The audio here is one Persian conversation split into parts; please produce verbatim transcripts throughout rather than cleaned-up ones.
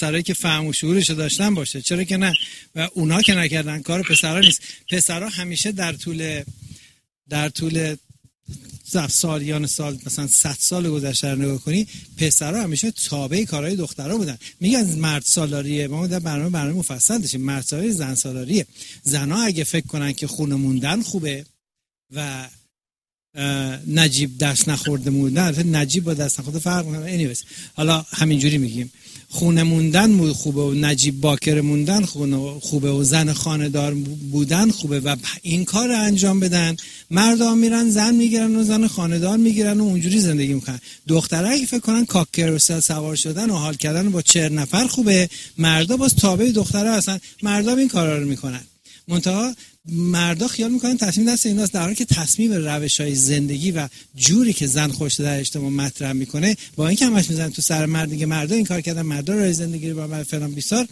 پسرایی که فهم و شعورشو داشتن باشه، چرا که نه؟ و اونا که نکردن کار پسرا نیست. پسرا همیشه در طول در طول سالیان سال مثلا صد سال گذشته رو نگاه کنی، پسرا همیشه تابع کارهای دخترا بودن. میگن مرد سالاریه، ما در برنامه برنامه مفصل داشتیم مرد سالاری زن سالاریه. زنا اگه فکر کنن که خونه موندن خوبه و نجیب دست نخورده موندن، نجیب با دست نخورده فرق میکنه. anyways حالا همینجوری میگیم خونه موندن خوبه و نجیب باکر موندن خوبه و زن خانه‌دار بودن خوبه و این کار رو انجام بدن. مردها میرن زن میگیرن و زن خانه‌دار میگیرن و اونجوری زندگی میکنن. دخترها که فکر کنن کاکروسل سوار شدن و حال کردن با چهل نفر خوبه، مردا باز تابع دخترها هستن، مردا این کارا رو میکنن. منتها مردا خیال میکنن تصمیم دست ایناست، در حالی که تصمیم روش‌های زندگی و جوری که زن خوشته در اجتماع مطرح میکنه با اینکه همش میزنن تو سر مرد، دیگه مردا این کار کردن، مردا راه زندگی رو با فلان بیسار،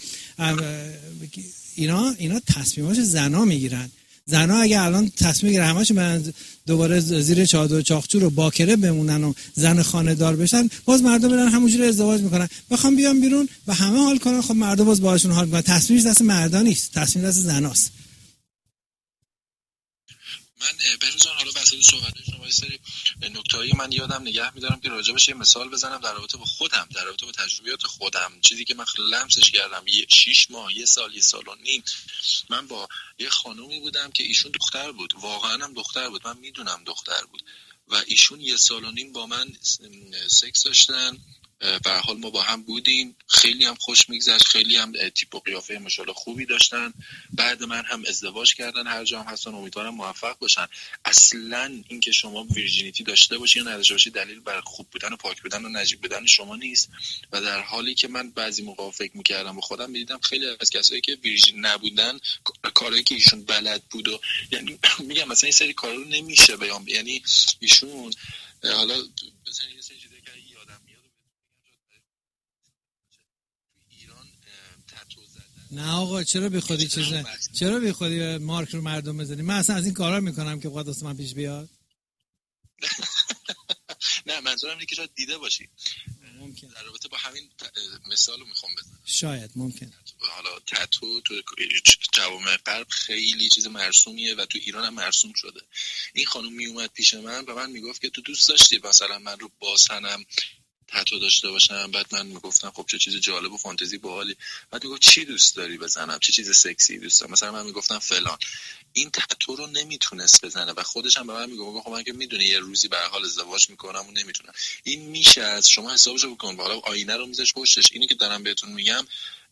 اینا اینا تصمیماش زنا میگیرن. زنا اگه الان تصمیم بگیره همش برن دوباره زیر چادر چاقچور و باکره بمونن و زن خانه‌دار بشن، باز مردا برن همونجوری ازدواج میکنن، بخوام بیان بیرون و همه حال کنن، خب مردا باز باهاشون حال میکنن. تصمیمش دست مردا نیست، تصمیم دست زناست. من بهروزان حالا وسط صحبت شما یه سری نکته‌ای من یادم نگه می‌دارم که راجع بهش یه مثال بزنم در رابطه با خودم، در رابطه با تجربیات خودم، چیزی که من لمسش کردم. یه شش ماه، یه سال، یه سال و نیم من با یه خانومی بودم که ایشون دختر بود، واقعا هم دختر بود، من میدونم دختر بود و ایشون یه سال و نیم با من سکس داشتن. به هر حال ما با هم بودیم، خیلی هم خوش میگذشت، خیلی هم تیپ و قیافه ماشاءالله خوبی داشتن. بعد من هم ازدواج کردن، هر جا هم هستن، امیدوارم موفق باشن. اصلا این که شما ویرجینیتی داشته باشی یا نداشته باشی دلیل بر خوب بودن و پاک بودن و نجیب بودن شما نیست. و در حالی که من بعضی موقع فکر میکردم و خودم میدیدم خیلی از کسایی که ویرجین نبودن، کارهایی که ایشون بلد بود و یعنی میگم مثلا این سری کارا رو نمیشه بیان، یعنی ایشون حالا بزنید یه سری چیزایی که یادم میاد نه آقا چرا بی خودی چیزه، چرا بی خودی مارک رو مردم بزنی؟ من اصلا از این کارا میکنم که واسه من پیش بیاد. نه منظورم اینه که شاید دیده باشی ممکن در رابطه با همین مثالو میخوام بزنم. شاید ممکن. حالا تتو تو جوامع غرب خیلی چیز مرسومیه و تو ایران هم مرسوم شده. این خانم میومد پیش من و من میگفت که تو دوست داشتی مثلا من رو باسنم تتو داشته باشم؟ بعد من میگفتم خب چه چیز جالب و فانتزی باحالی. بعد میگفت چی دوست داری بزنم، چه چیز سکسی دوست دارم؟ مثلا من میگفتم فلان. این تتو رو نمیتونست بزنه و خودش هم به من میگه خب من که میدونی یه روزی به هر حال ازدواج میکنم و نمیتونم. این میشه از شما حسابشو بکن. حالا آینه رو میذاش پشتش. اینی که دارم بهتون میگم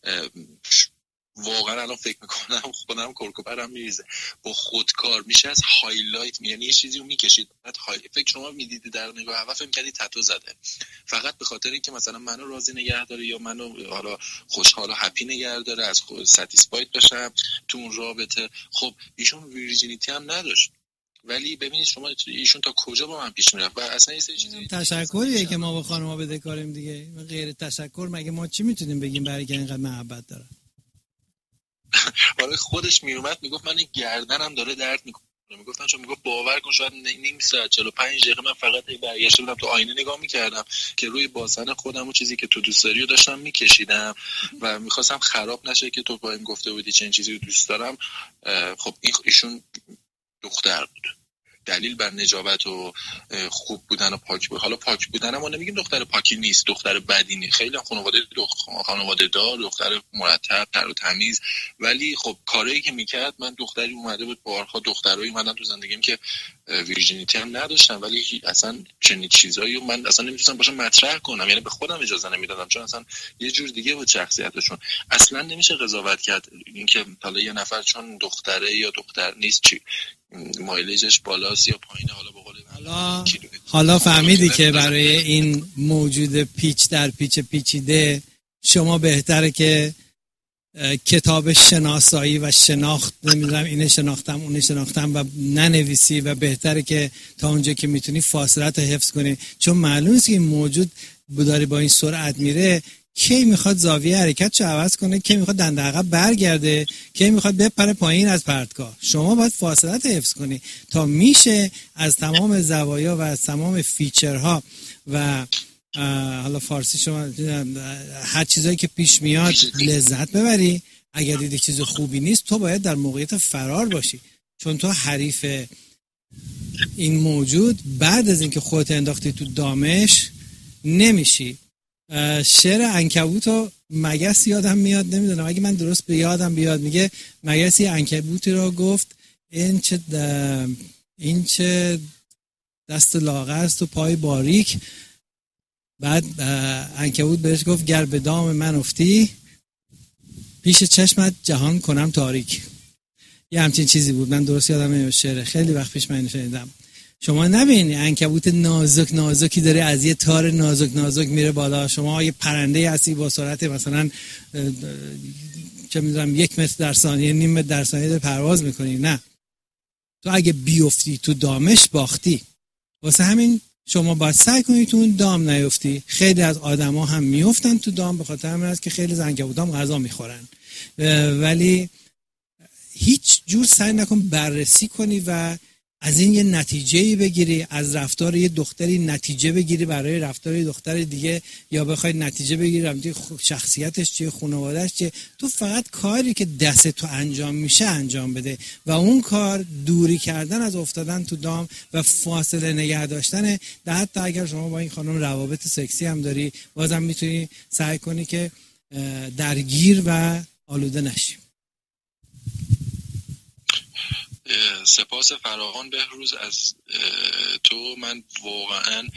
واقعا الان فکر میکنم خودم کرکوپرم میریزه. با خودکار میشه از هایلایت، یعنی یه چیزی رو میکشید بعد های... فکر شما میدیدی در نگاه اول فکر می‌کردی تتو زده، فقط به خاطر اینکه مثلا منو راضی نگه داره یا منو حالا خوشحال و هپی نگه داره، از خود ساتیسفاید بشم تو اون رابطه. خب ایشون ویرجینیتی هم نداشت، ولی ببینید شما ایشون تا کجا با من پیش میرفت و اصلا یه سری چیزی تشکریه که ما با خانم‌ها بدهکاریم دیگه. غیر تشکر مگه ما چی میتونیم بگیم برای که اینقدر محبت داره؟ برای خودش میومد میگفت من این گردنم داره درد میکنه. میگفتن چون میگفت باور کن شاید نیم ساعت چهل و پنج دقیقه من فقط برگشته بودم تو آینه نگاه میکردم که روی باسن خودم و چیزی که تو دوست داری رو داشتم میکشیدم و میخواستم خراب نشه که تو با این گفته بودی چه چیزی رو دوست دارم. خب ایشون دختر بود، دلیل بر نجابت و خوب بودن و پاک بود. حالا پاک بودن ما نمیگیم دختر پاکی نیست، دختر بدی نیست، خیلی هم خانواده خانواده دار، دختر مرتب، تر و تمیز، ولی خب کاری که میکرد، من دختری اومده بود بارها دخترایی اومدن تو زندگیم که ویرجینیتی هم نداشتن ولی اصلا چنین چیزایی من اصلا نمیتونستم باشم مطرح کنم، یعنی به خودم اجازه نمیدادم چون اصلا یه جور دیگه بود شخصیتشون. اصلا نمیشه قضاوت کرد اینکه حالا یه نفر چون دختره یا دختر نیست چی مایلیجش بالاست یا پایینه. حالا به قول حالا حالا فهمیدی که برای این موجود پیچ در پیچ پیچیده شما بهتره که کتاب شناسایی و شناخت نمیدونم اینه شناختم اونه شناختم و ننویسی و بهتره که تا اونجا که میتونی فاصلت رو حفظ کنی، چون معلومه که این موجود بداری با این سرعت میره کی میخواد زاویه حرکتشو عوض کنه، کی میخواد دنده عقب برگرده، کی میخواد بپره پایین از پرتگاه. شما باید فاصلت حفظ کنی تا میشه از تمام زوایا و از تمام فیچرها و حالا فارسی شما هر چیزایی که پیش میاد لذت ببری. اگر دیدی چیز خوبی نیست تو باید در موقعیت فرار باشی، چون تو حریف این موجود بعد از اینکه خودت انداختی تو دامش نمیشی. شعر عنکبوتو مگس یادم میاد، نمیدونم اگه من درست به یادم بیاد، میگه مگس یه عنکبوتی رو گفت این چه این چه دست لاغر است و پای باریک. بعد عنکبوت بهش گفت گر به دام من افتی پیش چشمت جهان کنم تاریک. یه همچین چیزی بود، من درست یادم نمیاد شعر، خیلی وقت پیش من شنیدم. شما نبینی عنکبوت نازک نازکی داره از یه تار نازک نازک میره بالا، شما یه پرنده هستی با سرعت مثلا چه میدونم یک متر در ثانیه، نیم متر در ثانیه داره پرواز میکنی. نه، تو اگه بیفتی تو دامش باختی. واسه همین شما باید سعی کنی تو اون دام نیفتی. خیلی از آدما هم میافتن تو دام به خاطر همین است که خیلی از عنکبوتا هم غذا میخورن، ولی هیچ جور سعی نکن بررسی کنی و از این یه نتیجه‌ای بگیری، از رفتار یه دختری نتیجه بگیری برای رفتار یه دختر دیگه، یا بخوای نتیجه بگیری شخصیتش چیه، خانواده‌اش چیه. تو فقط کاری که دست تو انجام میشه انجام بده و اون کار دوری کردن از افتادن تو دام و فاصله نگه داشتن. در حتی اگر شما با این خانم روابط سکسی هم داری، بازم میتونی سعی کنی که درگیر و آلوده نشی. سپاس فراوان بهروز از تو. من واقعا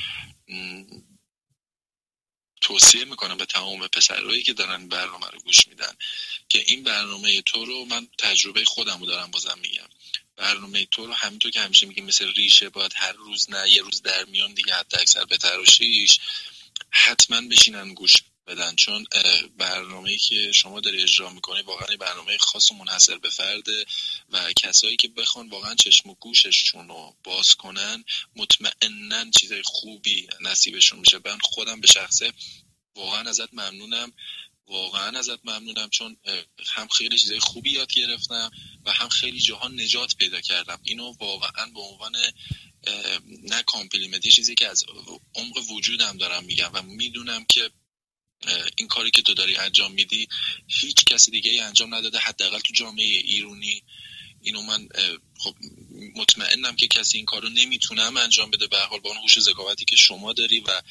توصیه میکنم به تمام پسرایی که دارن برنامه رو گوش میدن که این برنامه تو رو، من تجربه خودم رو دارم بازم میگم، برنامه تو رو همینطور که همیشه میگیم مثل ریشه باید هر روز نه یه روز در میون دیگه حتی اکثر بتراشیش، حتما بشینن گوش بدن، چون برنامه‌ای که شما داری اجرا میکنی واقعا برنامه خاص و منحصر به فرده و کسایی که بخوان واقعا چشم و گوششون رو باز کنن مطمئنن چیزای خوبی نصیبشون میشه. من خودم به شخصه واقعا ازت ممنونم، واقعا ازت ممنونم، چون هم خیلی چیزای خوبی یاد گرفتم و هم خیلی جاها نجات پیدا کردم. اینو واقعا به عنوان نه کامپلیمنت، چیزی که از عمق وجودم دارم میگم و میدونم که این کاری که تو داری انجام میدی هیچ کسی دیگه ای انجام نداده، حداقل تو جامعه ایرانی. اینو من خب مطمئنم که کسی این کارو نمیتونم انجام بده، به هر حال با اون هوش و ذکاوتی که شما داری و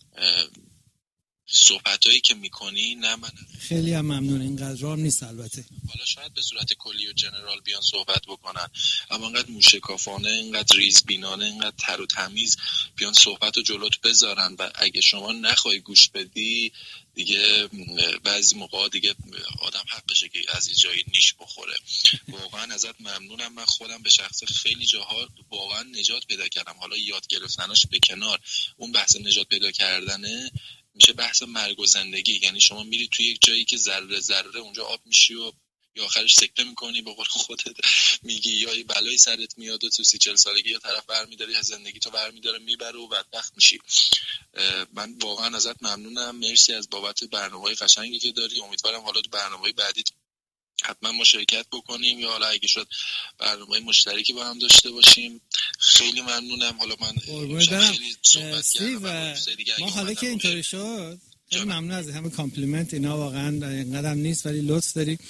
صحبتایی که میکنی. نه من خیلی هم ممنون، اینقدر رام نیست البته، حالا شاید به صورت کلی و جنرال بیان صحبت بکنن، اما اینقدر موشکافانه، اینقدر ریزبینانه، اینقدر تر و تمیز بیان صحبت رو جلوت بذارن و اگه شما نخوای گوش بدی دیگه بعضی موقع دیگه آدم حقشه که از این جایی نیش بخوره. واقعا ازت ممنونم. من خودم به شخص خیلی جاها واقعا نجات پیدا کردم، حالا یاد گرفتناش به کنار، اون بحث نجات پیدا کردنه میشه بحث مرگ و زندگی. یعنی شما میری توی یک جایی که ذره ذره اونجا آب میشی و یا آخرش سکته میکنی، به قول خودت میگی یا یه بلایی سرت میاد و تو سی چل سالگی یا طرف برمیداری از زندگی تو برمیداره میبره و بدبخت میشی. من واقعا ازت ممنونم، مرسی از بابت برنامه‌های قشنگی که داری. امیدوارم حالا تو برنامه‌های بعدی حتما ما شرکت بکنیم یا حالا اگه شد برنامه مشترکی با هم داشته باشیم. خیلی ممنونم. حالا من خیلی صحبت کردم و ما حالا که اینطوری شد خیلی ممنون از همه کامپلیمنت، اینا واقعا اینقدر نیست ولی لطف داری.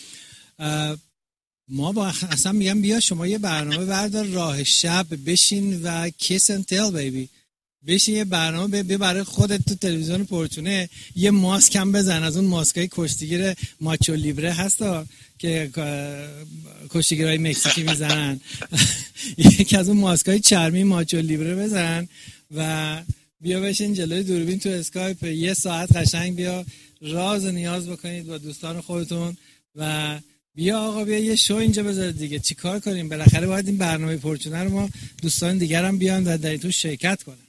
ما با اصلا میگم بیا شما یه برنامه بردار راه شب بشین و kiss and tell baby، بشین یه برنامه به برای خودت تو تلویزیون پورتونه یه ماسک هم بزن، از اون ماسکای کشتیگیر ماچو لیبره هستا که کشتیگیرای مکزیکی میزنن یکی از اون ماسکای چرمی ماچو لیبره بزن و بیا بشین جلوی دوربین تو اسکایپ یه ساعت قشنگ بیا راز و نیاز بکنید با دوستان خودتون و بیا آقا بیا یه شو اینجا بذارید دیگه. چی کار کنیم؟ بالاخره باید این برنامه پورتونه رو ما دوستان دیگر هم بیان و در تو شرکت کنن.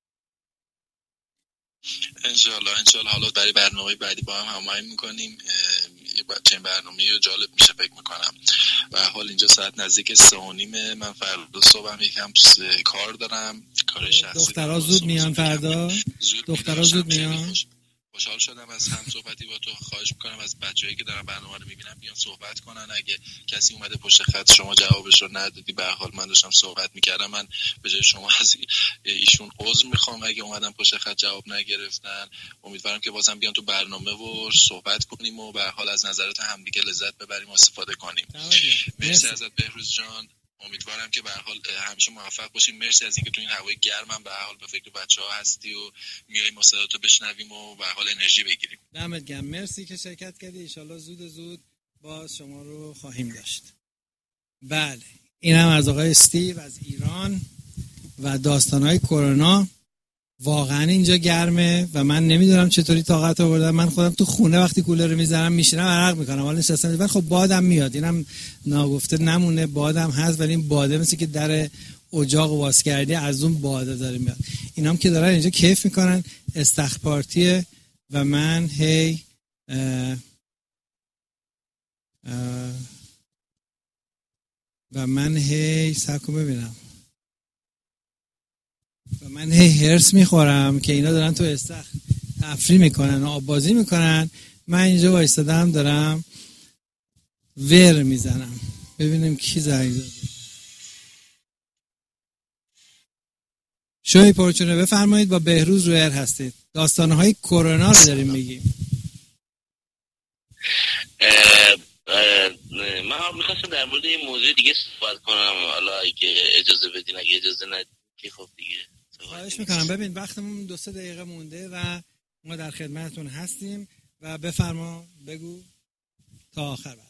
انشالله انشالله حالا برای برنامه بعدی با هم هماهنگ میکنیم. چه برنامه‌ای رو جالب میشه فکر میکنم. و حال اینجا ساعت نزدیک سه و نیمه، من فردا صبحم یکم کار دارم، کار شخصی. دخترها زود میان فردا؟ دخترها زود میان؟ خوشحال شدم از هم صحبتی با تو. خواهش میکنم از بچه‌ای که دارن برنامه رو میبینن بیان صحبت کنن. اگه کسی اومده پشت خط شما جوابش رو ندادی، به هر حال من داشتم صحبت میکردم، من به جای شما از ایشون عذر میخوام اگه اومدم پشت خط جواب نگرفتن. امیدوارم که بازم بیان تو برنامه و صحبت کنیم و به هر حال از نظرات همدیگه لذت ببریم و استفاده کنیم. مرسی ازت بهروز جان. امیدوارم که به هر حال همیشه موفق باشیم. مرسی از اینکه تو این هوای گرمم به هر حال به فکر بچه‌ها هستی و میای ما صداتو بشنویم و به هر حال انرژی بگیریم. دمت گرم. مرسی که شرکت کردی. ان شاءالله زود زود باز شما رو خواهیم داشت. بله، اینم از آقای استیو از ایران و داستان‌های کرونا. واقعا اینجا گرمه و من نمیدونم چطوری طاقت آوردم. من خودم تو خونه وقتی کولر رو میذارم میشینم عرق میکنم، حالا نشستم ولی خب بادم میاد. اینم ناگفته نمونه، بادم هست ولی این باده مثل که در اجاق واس کردی از اون باده داره میاد. اینام که دارن اینجا کیف میکنن، استخباراتیه و من هی اه اه و من هی سکو ببینم و من هی هرس میخورم که اینا دارن تو استخ تفریح میکنن و آب بازی میکنن. من اینجا وایستادم دارم ور میزنم. ببینیم کی زنگ زده. شوی پرچونه بفرمایید. با بهروز رویر هستید. داستانهای کرونا رو داریم میگیم. من میخواستم در مورد این موضوع دیگه صحبت کنم، حالا اگه اجازه بدین. اگه اجازه ندید که خب دیگه خواهش میکنم. ببین وقتمون دو سه دقیقه مونده و ما در خدمتتون هستیم و بفرما بگو تا آخر. بعد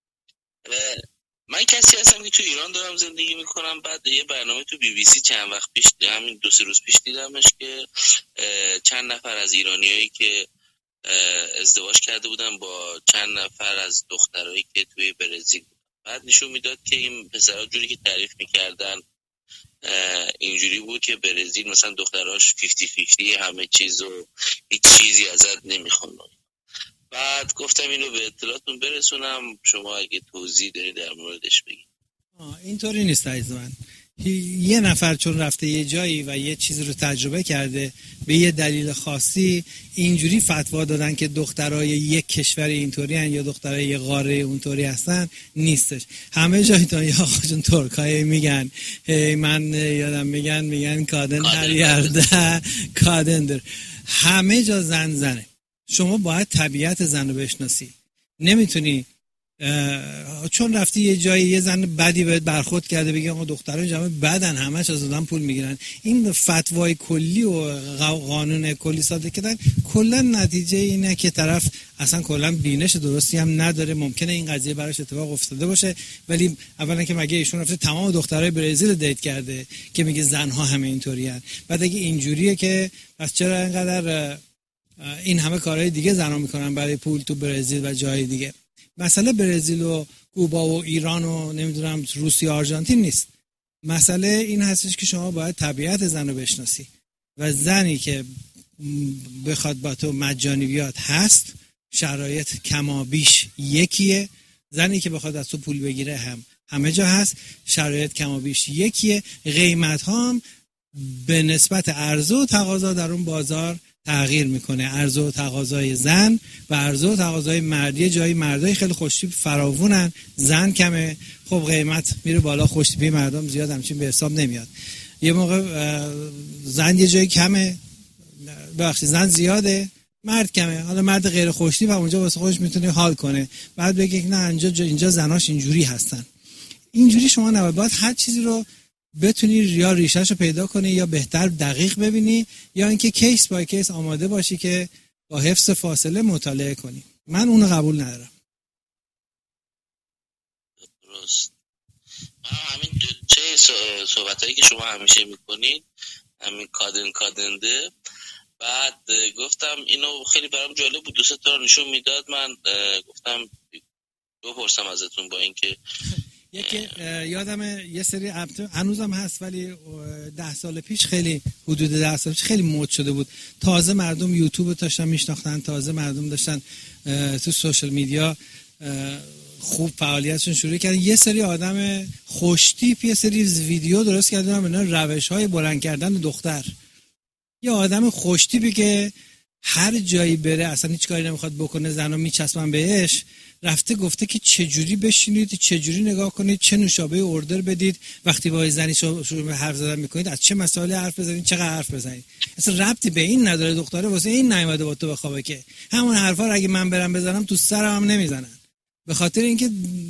من کسی هستم که تو ایران دارم زندگی میکنم. بعد یه برنامه تو بی بی سی چند وقت پیش، همین دو سه روز پیش دیدمش که چند نفر از ایرانیایی که ازدواج کرده بودن با چند نفر از دخترایی که توی برزیل بودن. بعد نشون میداد که این پسرها جوری که تعریف میکردن اینجوری بود که برزیل مثلا دختراش فیفتی فیفتی همه چیز و هیچ چیزی ازت نمیخوان. بعد گفتم اینو به اطلاعتون برسونم، شما اگه توضیح دارید در موردش بگید. اینطوری نیست عزیز من. یه نفر چون رفته یه جایی و یه چیزی رو تجربه کرده به یه دلیل خاصی اینجوری فتوا دادن که دخترای یک کشور اینطوری هن یا دخترای یه قاره اونطوری هستن، نیستش. همه جای دنیا آقاشون ترکای میگن هی من یادم میگن میگن کادن هر یرده کادندر. همه جا زن زنه. شما باید طبیعت زن رو بشناسی. نمیتونی چون رفتی یه جایی یه زن بدی بهت برخورد کرده بگی آقا دختران جامعه بدن همش از آدم پول میگیرن. این فتوای کلی و قانون کلی صادر کردن کلا نتیجه اینه که طرف اصلا کلا بینش درستی هم نداره. ممکنه این قضیه براش اتفاق افتاده باشه ولی اولا که مگه ایشون رفته تمام دخترای برزیل دیت کرده که میگه زنها همه اینطورین؟ بعد اگه اینجوریه که پس چرا اینقدر این همه کارهای دیگه زنها میکنن برای پول تو برزیل و جای دیگه؟ مسئله برزیل و کوبا و ایران و نمیدونم روسیه و آرژانتین نیست. مسئله این هستش که شما باید طبیعت زن رو بشناسی و زنی که بخواد با تو مجانی بیاد هست، شرایط کمابیش یکیه. زنی که بخواد از تو پول بگیره هم همه جا هست، شرایط کمابیش یکیه. قیمت ها هم به نسبت عرضه و تقاضا در اون بازار تغییر میکنه. عرضه و تقاضای زن و عرضه و تقاضای مردی، جایی مردای خیلی خوشتیپ فراوونن، زن کمه، خب قیمت میره بالا، خوشتیپی مردم زیاد همچین به حساب نمیاد. یه موقع زن یه جایی کمه، ببخشید زن زیاده مرد کمه، حالا مرد غیر خوشتیپ و اونجا واسه خودش میتونه حال کنه، بعد بگه نه اینجا اینجا زناش اینجوری هستن. اینجوری شما نباید، باید هر چیزی رو بتونی یا ریشه‌ش رو پیدا کنی یا بهتر دقیق ببینی یا اینکه کیس بای کیس آماده باشی که با حفظ فاصله مطالعه کنی. من اونو قبول ندارم. درست. من همین چه صحبتایی که شما همیشه میکنید، همین کادن کادنده، بعد گفتم اینو خیلی برام جالب بود، دوست تا نشون میداد. من گفتم بپرسم ازتون، با اینکه یکی یادم یه سری هنوزم هست ولی ده سال پیش، خیلی حدود ده سال پیش خیلی مد شده بود. تازه مردم یوتیوب داشتن میشناختن، تازه مردم داشتن تو سوشال میدیا خوب فعالیتشون شروع کردن. یه سری آدم خوشتیپ یه سری ویدیو درست کردن، اینا روش‌های بلند کردن دختر. یه آدم خوشتیپی که هر جایی بره اصلا هیچ کاری نمیخواد بکنه، زنا میچسبن بهش، رفته گفته که چجوری بشینید، چجوری نگاه کنید، چه نوشابه اوردر بدید، وقتی با زنی شروع به حرف زدن میکنید از چه مسائلی حرف بزنید، چقدر حرف بزنید. اصلا ربطی به این نداره. دختره واسه این نیومده با تو بخوابه که همون حرفا رو اگه من برم بزنم تو سرم هم نمیزنن، به خاطر اینکه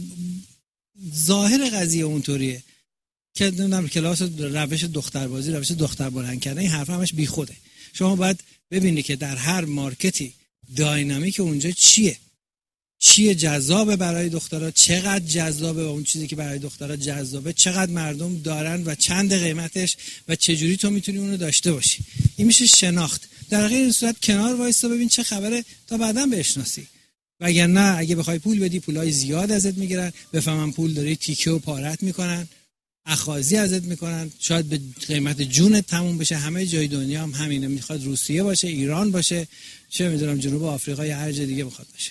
ظاهر قضیه اونطوریه که نمیدونم کلاس روش دختربازی، روش دختر بلند کردن، این حرف همش بیخوده. شما باید ببینید که در هر مارکتی داینامیک اونجا چیه، چیه جذابه برای دخترها، چقدر جذابه و اون چیزی که برای دخترها جذابه چقدر مردم دارن و چند قیمتش و چجوری تو میتونی اونو داشته باشی. این میشه شناخت. در غیر این صورت کنار وایسا ببین چه خبره تا بعداً بشناسی. وگرنه اگه بخوای پول بدی پولای زیاد ازت میگیرن، بفهمن پول داری تیکه و پارت میکنن، اخاذی ازت میکنن، شاید به قیمت جونت تموم بشه. همه جای دنیا هم همینه، میخواد روسیه باشه، ایران باشه، چه میدونم جنوب آفریقا یا هر جای دیگه بخواد باشه.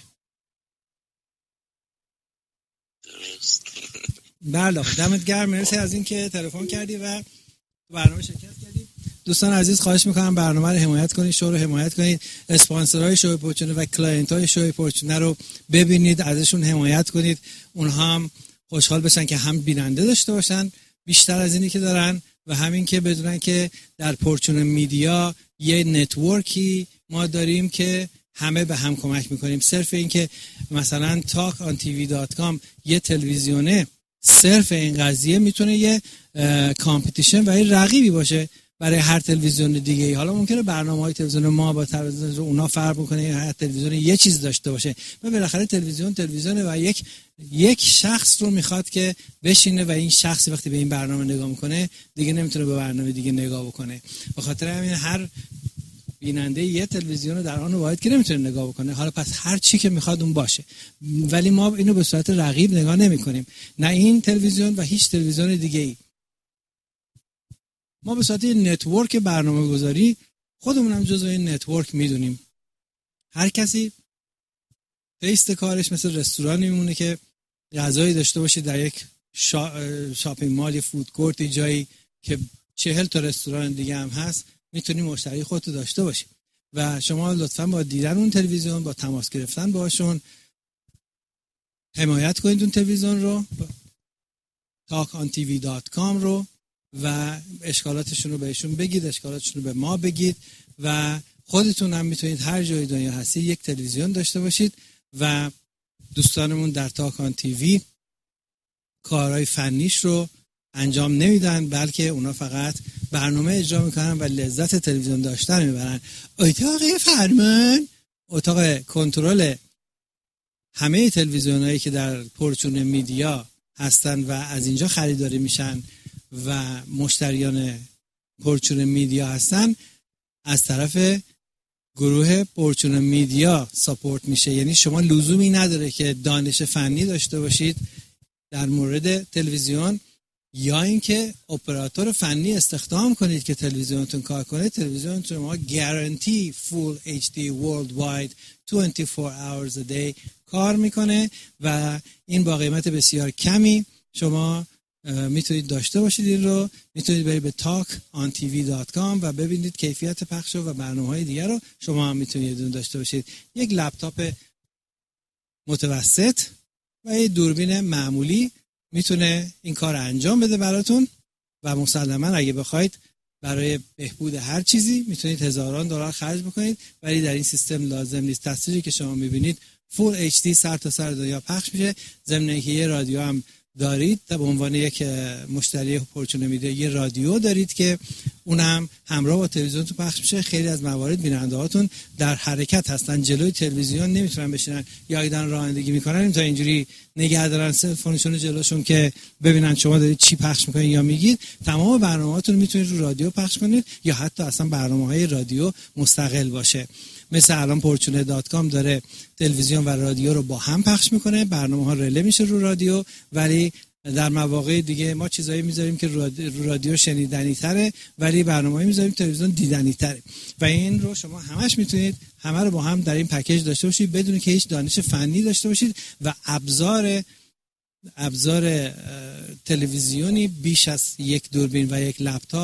بله دمت گرم، مرسی از این که تلفن کردی و برنامه شرکت کردی. دوستان عزیز خواهش میکنم برنامه رو حمایت کنید، شو رو حمایت کنید، اسپانسرهای شو پورچونه و کلاینت های شو پورچونه رو ببینید، ازشون حمایت کنید، اونها هم خوشحال بشن که هم بیننده داشته باشن بیشتر از اینی که دارن و همین که بدونن که در پورچونه میدیا یه نتورکی ما داریم که همه به هم کمک میکنیم. صرف این که مثلا تاک آن تی وی دات کام یه تلویزیونه، صرف این قضیه میتونه یه کامپیتیشن و یه رقیبی باشه برای هر تلویزیون دیگه ای. حالا ممکنه برنامه‌های تلویزیون ما با تلویزیون اونا فرق بکنه، هر تلویزیون یه چیز داشته باشه و بالاخره تلویزیون تلویزیونه و یک یک شخص رو میخواد که بشینه و این شخصی وقتی به این برنامه نگاه میکنه دیگه نمیتونه به برنامه دیگه نگاه بکنه. به خاطر همین هر بیننده یه تلویزیون رو در آن واحد که نمیتونه نگاه بکنه. حالا پس هر چی که میخواد اون باشه، ولی ما اینو به صورت رقیب نگاه نمیکنیم، نه این تلویزیون و هیچ تلویزیون دیگه ای. ما به صورت نتورک برنامه گذاری خودمون هم جزو این نتورک میدونیم. هر کسی تیست کارش مثل رستورانی میمونه که غذایی داشته باشه در یک شا... شاپینگ مال، فود کورت، جایی که چهل تا رستوران دیگه هم هست، میتونی مشتری خودتو داشته باشی و شما لطفاً با دیدن اون تلویزیون، با تماس گرفتن باشون حمایت کنید اون تلویزیون رو، تاک آن تی وی دات کام رو، و اشکالاتشون رو بهشون بگید، اشکالاتشون رو به ما بگید و خودتون هم میتونید هر جای دنیا هستی یک تلویزیون داشته باشید و دوستانمون در تاک آن تی وی کارهای فنیش رو انجام نمیدن، بلکه اونا فقط برنامه اجرا میکنن و لذت تلویزیون داشتن میبرن. اتاق فرمان، اتاق کنترل همه تلویزیونایی که در پورچونه میدیا هستن و از اینجا خریداری میشن و مشتریان پورچونه میدیا هستن، از طرف گروه پورچونه میدیا ساپورت میشه. یعنی شما لزومی نداره که دانش فنی داشته باشید در مورد تلویزیون یا اینکه اپراتور فنی استخدام کنید که تلویزیونتون کار کنه. تلویزیونتون ما گارانتی فول اچ دی worldwide بیست و چهار hours a day کار میکنه و این با قیمت بسیار کمی شما میتونید داشته باشید. این رو میتونید برید به تاک آن تی وی دات کام و ببینید کیفیت پخش و برنامه‌های دیگر رو شما هم میتونید داشته باشید. یک لپتاپ متوسط و یک دوربین معمولی میتونه این کار انجام بده براتون و مسلماً اگه بخواید برای بهبود هر چیزی میتونید هزاران دلار خرج بکنید، ولی در این سیستم لازم نیست. تصویری که شما میبینید فول اچ دی سر تا سر دنیا پخش میشه. ضمن اینکه یه رادیو هم دارید، به عنوان یک مشتری پورچونه میدیا یه رادیو دارید که اونم همراه با تلویزیون تو پخش میشه. خیلی از موارد بیننده هاتون در حرکت هستن، جلوی تلویزیون نمیتونن بشینن یا ایدن رانندگی میکنن تا اینجوری نگه دارن سلفونشون جلوشون که ببینن شما دارید چی پخش میکنید یا میگید. تمام برنامه‌هاتون میتونید رو رادیو پخش کنید یا حتی اصلا برنامه‌های رادیو مستقل باشه. مثل الان پورچونه دات کام داره تلویزیون و رادیو رو با هم پخش میکنه، برنامه‌ها رله میشه رو رادیو، ولی در مواقع دیگه ما چیزایی میذاریم که رو رادیو شنیدنی تره ولی برنامه‌ای میذاریم تلویزیون دیدنی تره و این رو شما همش میتونید همه رو با هم در این پکیج داشته باشید بدون که هیچ دانش فنی داشته باشید و ابزار ابزار تلویزیونی بیش از یک دوربین و یک لپتاپ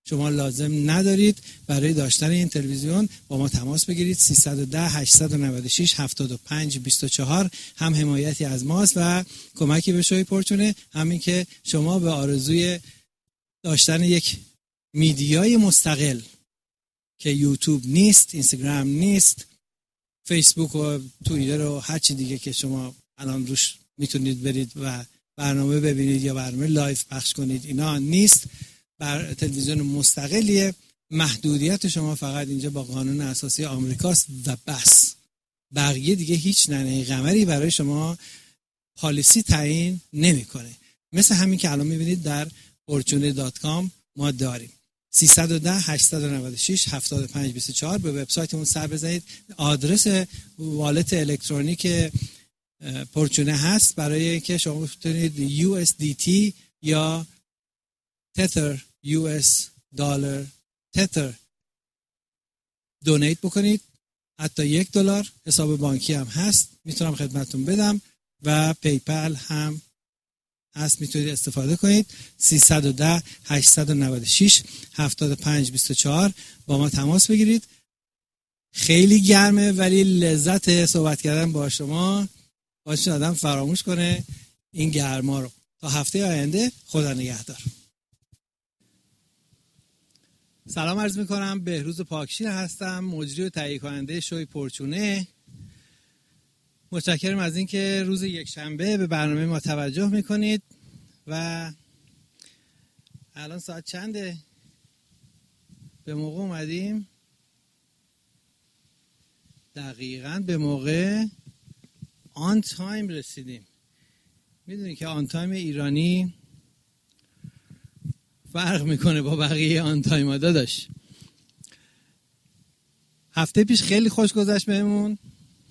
شما لازم ندارید برای داشتن این تلویزیون با ما تماس بگیرید. سیصد و ده هشتصد و نود و شش هفتاد و پنج بیست و چهار هم حمایتی از ماست و کمکی به شوی پرچونه، همین که شما به آرزوی داشتن یک میدیای مستقل که یوتیوب نیست، اینستاگرام نیست، فیسبوک و توییتر و هر چی دیگه که شما الان روش میتونید برید و برنامه ببینید یا برنامه لایو پخش کنید، اینا نیست. بر تلویزیون مستقلیه. محدودیت شما فقط اینجا با قانون اساسی آمریکاست و بس. بقیه دیگه هیچ ننه قمری برای شما پالیسی تعیین نمیکنه. مثل همین که الان میبینید در fortune دات کام ما داریم. سیصد و ده هشتصد و نود و شش هفتاد و پنج بیست و چهار به وبسایتمون سر بزنید. آدرس والت الکترونیک پورچونه هست برای اینکه شما بتونید یو اس دی تی یا تتر یو اس دلار تتر دونیت بکنید. حتی یک دلار حساب بانکی هم هست، میتونم خدمتتون بدم و پیپل هم هست، میتونید استفاده کنید. سیصد و ده هشتصد و نود و شش هفتاد و پنج بیست و چهار با ما تماس بگیرید. خیلی گرمه ولی لذت صحبت کردن با شما باشه آدم فراموش کنه این گرما رو. تا هفته آینده، خدا نگهدار. سلام عرض میکنم، بهروز پاکشیر هستم، مجری و تهیه کننده شوی پرچونه. متشکرم از اینکه روز یک شنبه به برنامه ما توجه میکنید و الان ساعت چنده؟ به موقع اومدیم، دقیقاً به موقع آن تایم رسیدیم. میدونی که آن تایم ایرانی فرق میکنه با بقیه آن تایم ها داداش. هفته پیش خیلی خوش گذشت بهمون،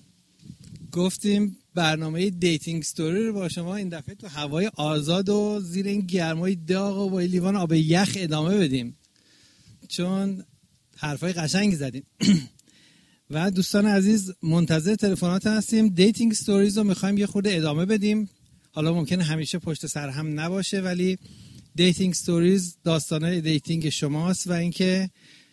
گفتیم برنامه دیتینگ ستوری رو با شما این دفعه تو هوای آزاد و زیر این گرمای داغ و با لیوان آب یخ ادامه بدیم، چون حرفای قشنگی زدیم. و دوستان عزیز منتظر تلفنات هستیم. دیتینگ ستوریز رو میخوایم یه خورده ادامه بدیم. حالا ممکنه همیشه پشت سر هم نباشه ولی دیتینگ ستوریز داستانای دیتینگ شماست و اینکه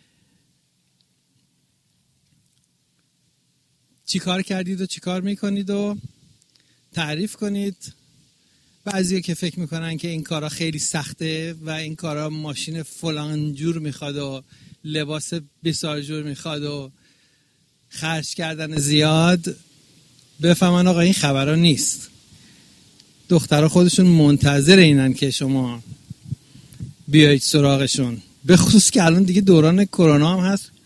چی کار کردید و چی کار میکنید و تعریف کنید. بعضیه که فکر میکنن که این کارا خیلی سخته و این کارا ماشین فلان جور میخواد و لباس بسیار جور میخواد و خرج کردن زیاد، بفهمن آقا این خبرها نیست. دخترها خودشون منتظر اینن که شما بیایید سراغشون، به خصوص که الان دیگه دوران کرونا هم هست.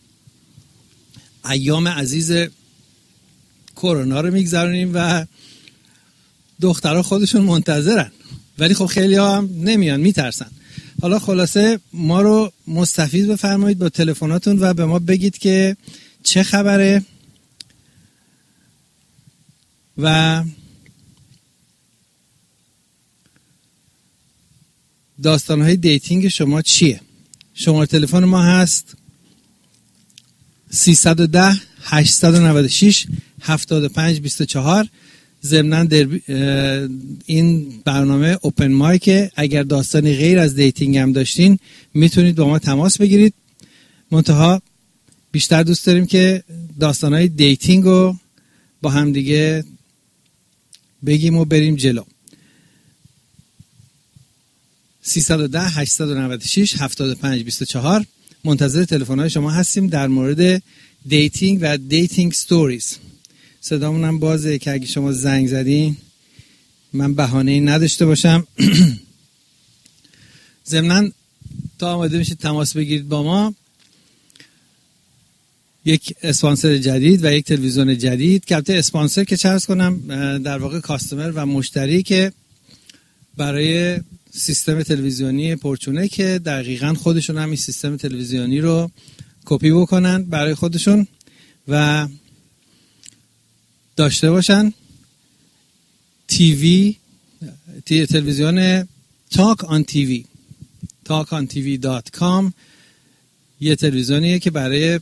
ایام عزیز کرونا رو میگذرونیم و دخترها خودشون منتظرن، ولی خب خیلی ها هم نمیان، میترسن. حالا خلاصه ما رو مستفید بفرمایید با تلفناتون و به ما بگید که چه خبره و داستانهای دیتینگ شما چیه. شماره تلفن ما هست سیصد و ده هشتصد و نود و شش هفتاد و پنج بیست و چهار. ضمناً این برنامه اوپن مایک، اگر داستانی غیر از دیتینگ هم داشتین میتونید با ما تماس بگیرید. منتها بیشتر دوست داریم که داستانهای دیتینگ رو با هم دیگه بگیم و بریم جلو. سیصد و ده هشتصد و نود و شش هفتاد و پنج بیست و چهار منتظر تلفن‌های شما هستیم در مورد دیتینگ و دیتینگ ستوریز. صدامون هم بازه که اگه شما زنگ زدین من بهانه‌ای نداشته باشم. ضمناً تا آماده میشید تماس بگیرید با ما، یک اسپانسر جدید و یک تلویزیون جدید که البته اسپانسر که چه عرض کنم در واقع کاستمر و مشتری که برای سیستم تلویزیونی پورچونه که دقیقاً خودشون هم این سیستم تلویزیونی رو کپی بکنن برای خودشون و داشته باشن. تیوی تلویزیون تاک آن تیوی تاک آن تیوی دات کام یه تلویزیونیه که برای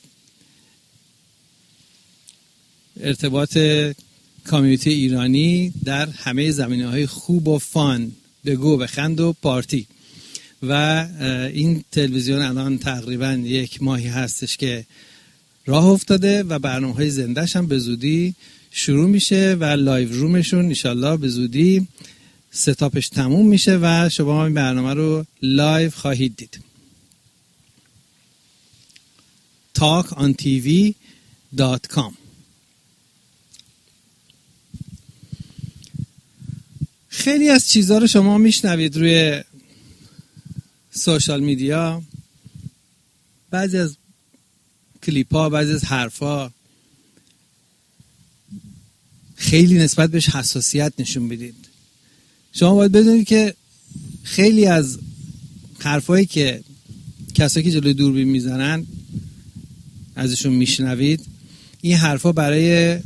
ارتباط کامیونیتی ایرانی در همه زمینه‌های خوب و فان، بگو بخند و پارتی. و این تلویزیون الان تقریبا یک ماهی هستش که راه افتاده و برنامه‌های زنده‌ش هم به زودی شروع میشه و لایو رومشون انشالله به زودی ستاپش تموم میشه و شما این برنامه رو لایو خواهید دید. talk on t v dot com. خیلی از چیزها رو شما میشنوید روی سوشال میدیا، بعضی از کلیپ ها، بعضی از حرف ها خیلی نسبت بهش حساسیت نشون بدید. شما باید بدونید که خیلی از حرفایی که کسایی که جلوی دوربین میزنن ازشون میشنوید، این حرفا برای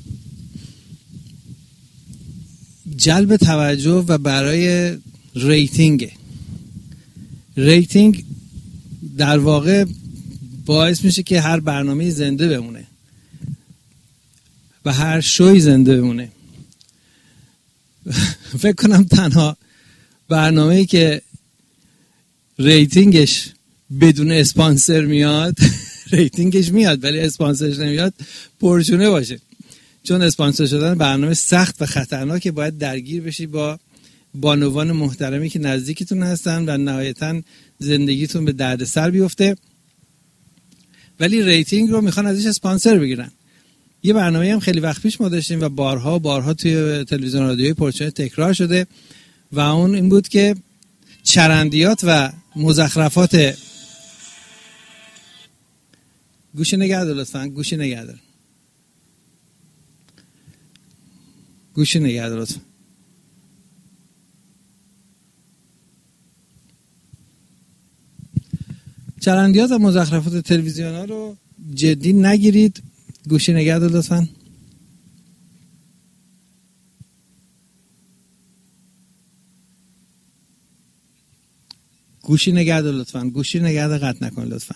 جلب توجه و برای ریتینگ ریتینگ در واقع باعث میشه که هر برنامه زنده بمونه و هر شوی زنده بمونه. فکر کنم تنها برنامه‌ای که ریتینگش بدون اسپانسر میاد ریتینگش میاد ولی اسپانسرش نمیاد پرچونه باشه، چون اسپانسر شدن برنامه سخت و خطرناکه. باید درگیر بشی با بانوان محترمی که نزدیکتون هستن و نهایتاً زندگیتون به دردسر بیفته، ولی ریتینگ رو میخوان ازش اسپانسر بگیرن. یه برنامه هم خیلی وقت پیش ما داشتیم و بارها بارها توی تلویزیون رادیوی پرچونه تکرار شده و اون این بود که چرندیات و مزخرفات گوشی نگه دار لطفاً، گوشی نگه دار گوشی نگه دار لطفاً. چرندیات و مزخرفات تلویزیون ها رو جدی نگیرید. گوشی نگه دار لطفاً. گوشی نگه دار لطفاً. گوشی نگه دار، قطع نکن لطفاً.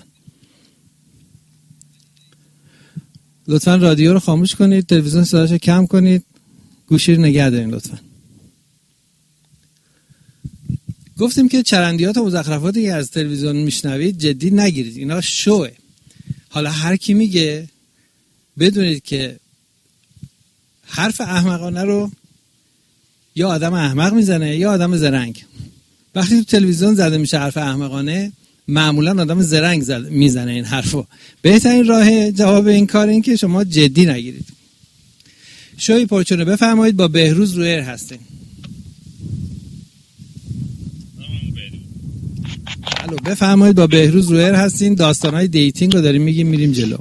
لطفاً رادیو رو خاموش کنید، تلویزیون صداشو کم کنید، گوشی رو نگه دارین لطفاً. گفتیم که چرندیات و مزخرفاتی که از تلویزیون میشنوید جدی نگیرید، اینا شوه. حالا هر کی میگه بدونید که حرف احمقانه رو یا آدم احمق میزنه یا آدم زرنگ. وقتی تو تلویزیون زده میشه حرف احمقانه، معمولا آدم زرنگ زد میزنه این حرفو. بهترین راه جواب این کار این که شما جدی نگیرید. شوی پرچونه بفرمایید، با بهروز روی ایر هستین. الو بفرمایید، با بهروز روی ایر هستین. داستانهای دیتینگ رو داریم میگیم، میریم جلو.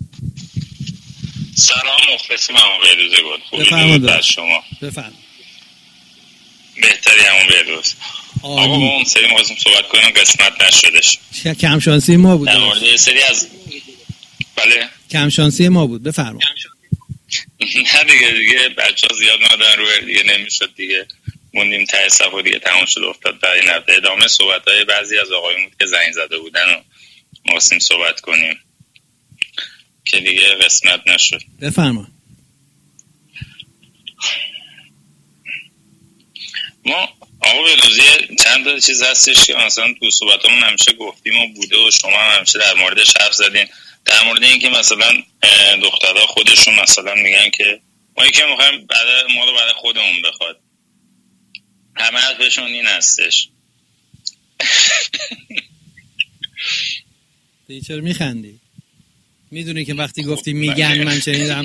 سلام مخلصیم همون بهروز گل. بفرمایید بر شما. بفرمایید. بهتری همون بهروز. آقا با اون سری می‌خواستم صحبت کنیم قسمت نشدش. کم شانسی ما بود. در مورد یه سری از بله کم شانسی ما بود. بفرمایید. نه دیگه دیگه بچه‌ها زیاد اومدن روی دیگه نمیشد دیگه. موندیم ته صفحه دیگه تموم شد افتاد برای نفته ادامه صحبت‌های بعضی از آقایون بود که زنگ زده بودن و می‌خواستیم صحبت کنیم که دیگه قسمت نشد. بفرمایید. ما آقا بهروزی چند تا چیز هستش که مثلا تو صحبتامون همیشه گفتیم و بوده و شما هم همیشه در موردش حرف زدین، در مورد این که مثلا دخترها خودشون مثلا میگن که ما یکی میخوایم بعد ما رو برای خودمون بخواد. همه حرفشون این هستش. دیگه چرا میخندی؟ میدونی که وقتی گفتی میگن من شنیدم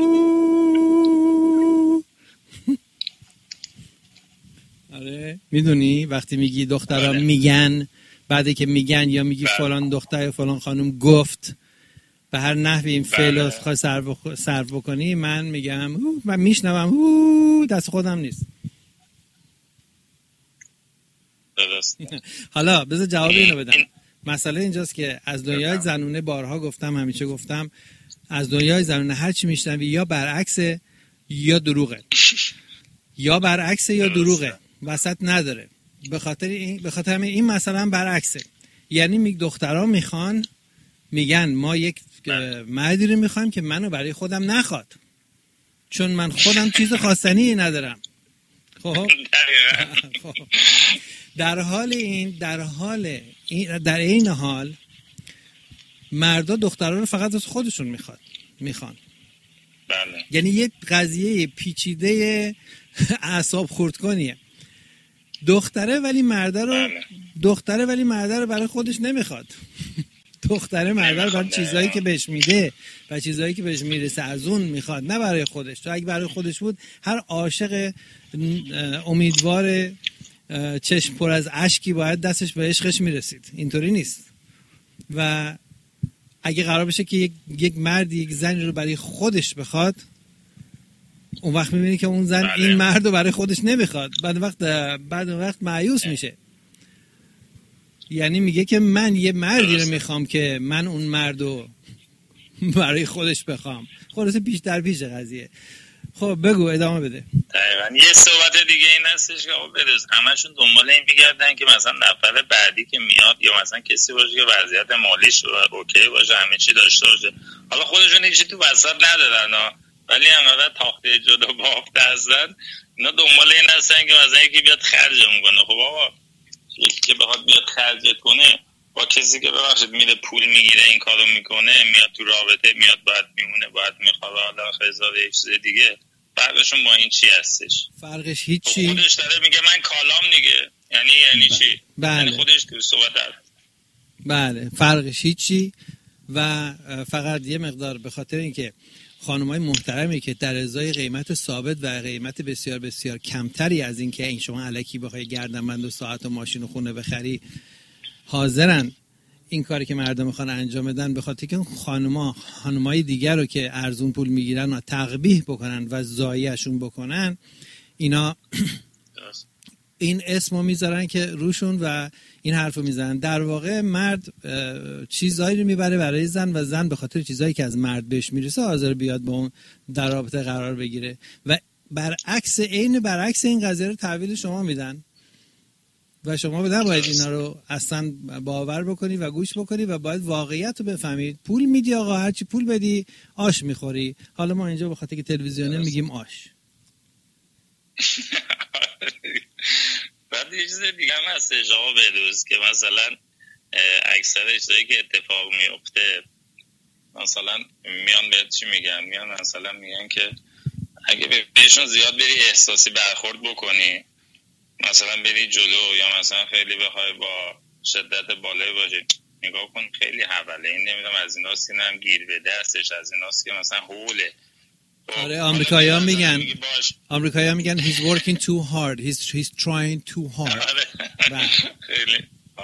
آره میدونی وقتی میگی دخترها میگن، بعدی که میگن یا میگی فلان دختر یا فلان خانم گفت به هر نحوی این فعل رو خواهی صرف بکنی، من میگم من میشنوم دست خودم نیست. حالا بذار جواب اینو بدم. مسئله اینجاست که از دنیای زنونه بارها گفتم، همیشه گفتم از دنیای زنونه هر چی میشنوی یا برعکس یا دروغه، یا برعکس یا دروغه، وسط نداره. به خاطر این به خاطر این مثلا برعکسه. یعنی می دخترها میخوان میگن ما یک مردی رو میخوایم که منو برای خودم نخواد، چون من خودم چیز خواستنی ندارم. خب در حال این در حال این در این حال مردا دخترها رو فقط از خودشون میخواد میخوان. بله. یعنی یه قضیه پیچیده اعصاب خردکنیه. دختره ولی مرده رو بله. دختره ولی مرده رو برای خودش نمیخواد. دختره مرده رو برای چیزایی که بهش میده و چیزایی که بهش میرسه از اون میخواد، نه برای خودش. تو اگه برای خودش بود هر عاشق امیدوار چشم پر از اشکی باید دستش به عشقش میرسید. اینطوری نیست. و اگه قرار بشه که یک, یک مرد یک زنی رو برای خودش بخواد، اون وقت میبینی که اون زن بله. این مرد رو برای خودش نمیخواد. بعد وقت بعد وقت مایوس میشه. یعنی میگه که من یه مردی رو میخوام که من اون مرد رو برای خودش بخوام. خلاصه پیش در پیش قضیه. خب بگو ادامه بده. دقیقاً. یه صحبت دیگه این هستش که آقا بروز همشون دنبال این میگردن که مثلا نفر بعدی که میاد یا مثلا کسی باشه که وضعیت مالیش اوکی باشه، همه چی داشته باشه. حالا خودشون هیچی تو وسط ندارن ها، ولی انقدر تاخته جدا بافته هستن، اینا دنبال این هستن که مثلا یکی بیاد خرجمون کنه. خب آقا یکی که بخواد بیاد خرجت کنه با کسی که ببخشید میره پول میگیره این کارو میکنه، میاد تو رابطه، میاد باید میمونه، باید میخواد، حالا هزار یک چیز دیگه، فرقشون با این چی هستش؟ فرقش هیچی. خودش داره میگه من کالام دیگه. یعنی یعنی بله. چی؟ بله. یعنی خودش تو صحبت داره. بله فرقش هیچی. و فقط یه مقدار به خاطر اینکه خانمای محترمی که در ازای قیمت ثابت و قیمت بسیار بسیار کمتری از این که این شما الکی بخوای گردنبند و ساعت و ماشین و خونه بخری حاضرن این کاری که مردم میخوان انجام بدن، به خاطر که خانما خانمای دیگر رو که ارزون پول میگیرن و تقبیح بکنن و ضایعشون بکنن، اینا این اسمو میذارن که روشون و این حرفو میزنن. در واقع مرد چیزایی رو میبره برای زن و زن به خاطر چیزایی که از مرد بهش میرسه حاضر بیاد با اون در رابطه قرار بگیره و برعکس این برعکس این قضیه رو تحویل شما میدن و شما بدن باید اینا رو اصلا باور بکنی و گوش بکنی و باید واقعیت رو بفهمید. پول میدی آقا، هرچی پول بدی آش میخوری. حالا ما اینجا به خاطر که تلویزیونه میگیم آش. بعد یه چیز دیگه هم هستش آقا بهروز که مثلا اکثر چیزایی که اتفاق میفته مثلا میان بهت چی میگن؟ میان مثلا میگن که اگه بهشون زیاد بری احساسی برخورد بکنی، مثلا بری جلو یا مثلا خیلی بخوای با شدت بالایی باشی، نگاه کن خیلی حواله، این نمیدونم از ایناست که هم گیر به دستش، از ایناست که مثلا حوله. آره آمریکایی ها میگن آمریکایی ها میگن he's working too hard, he's, he's trying too hard. خیلی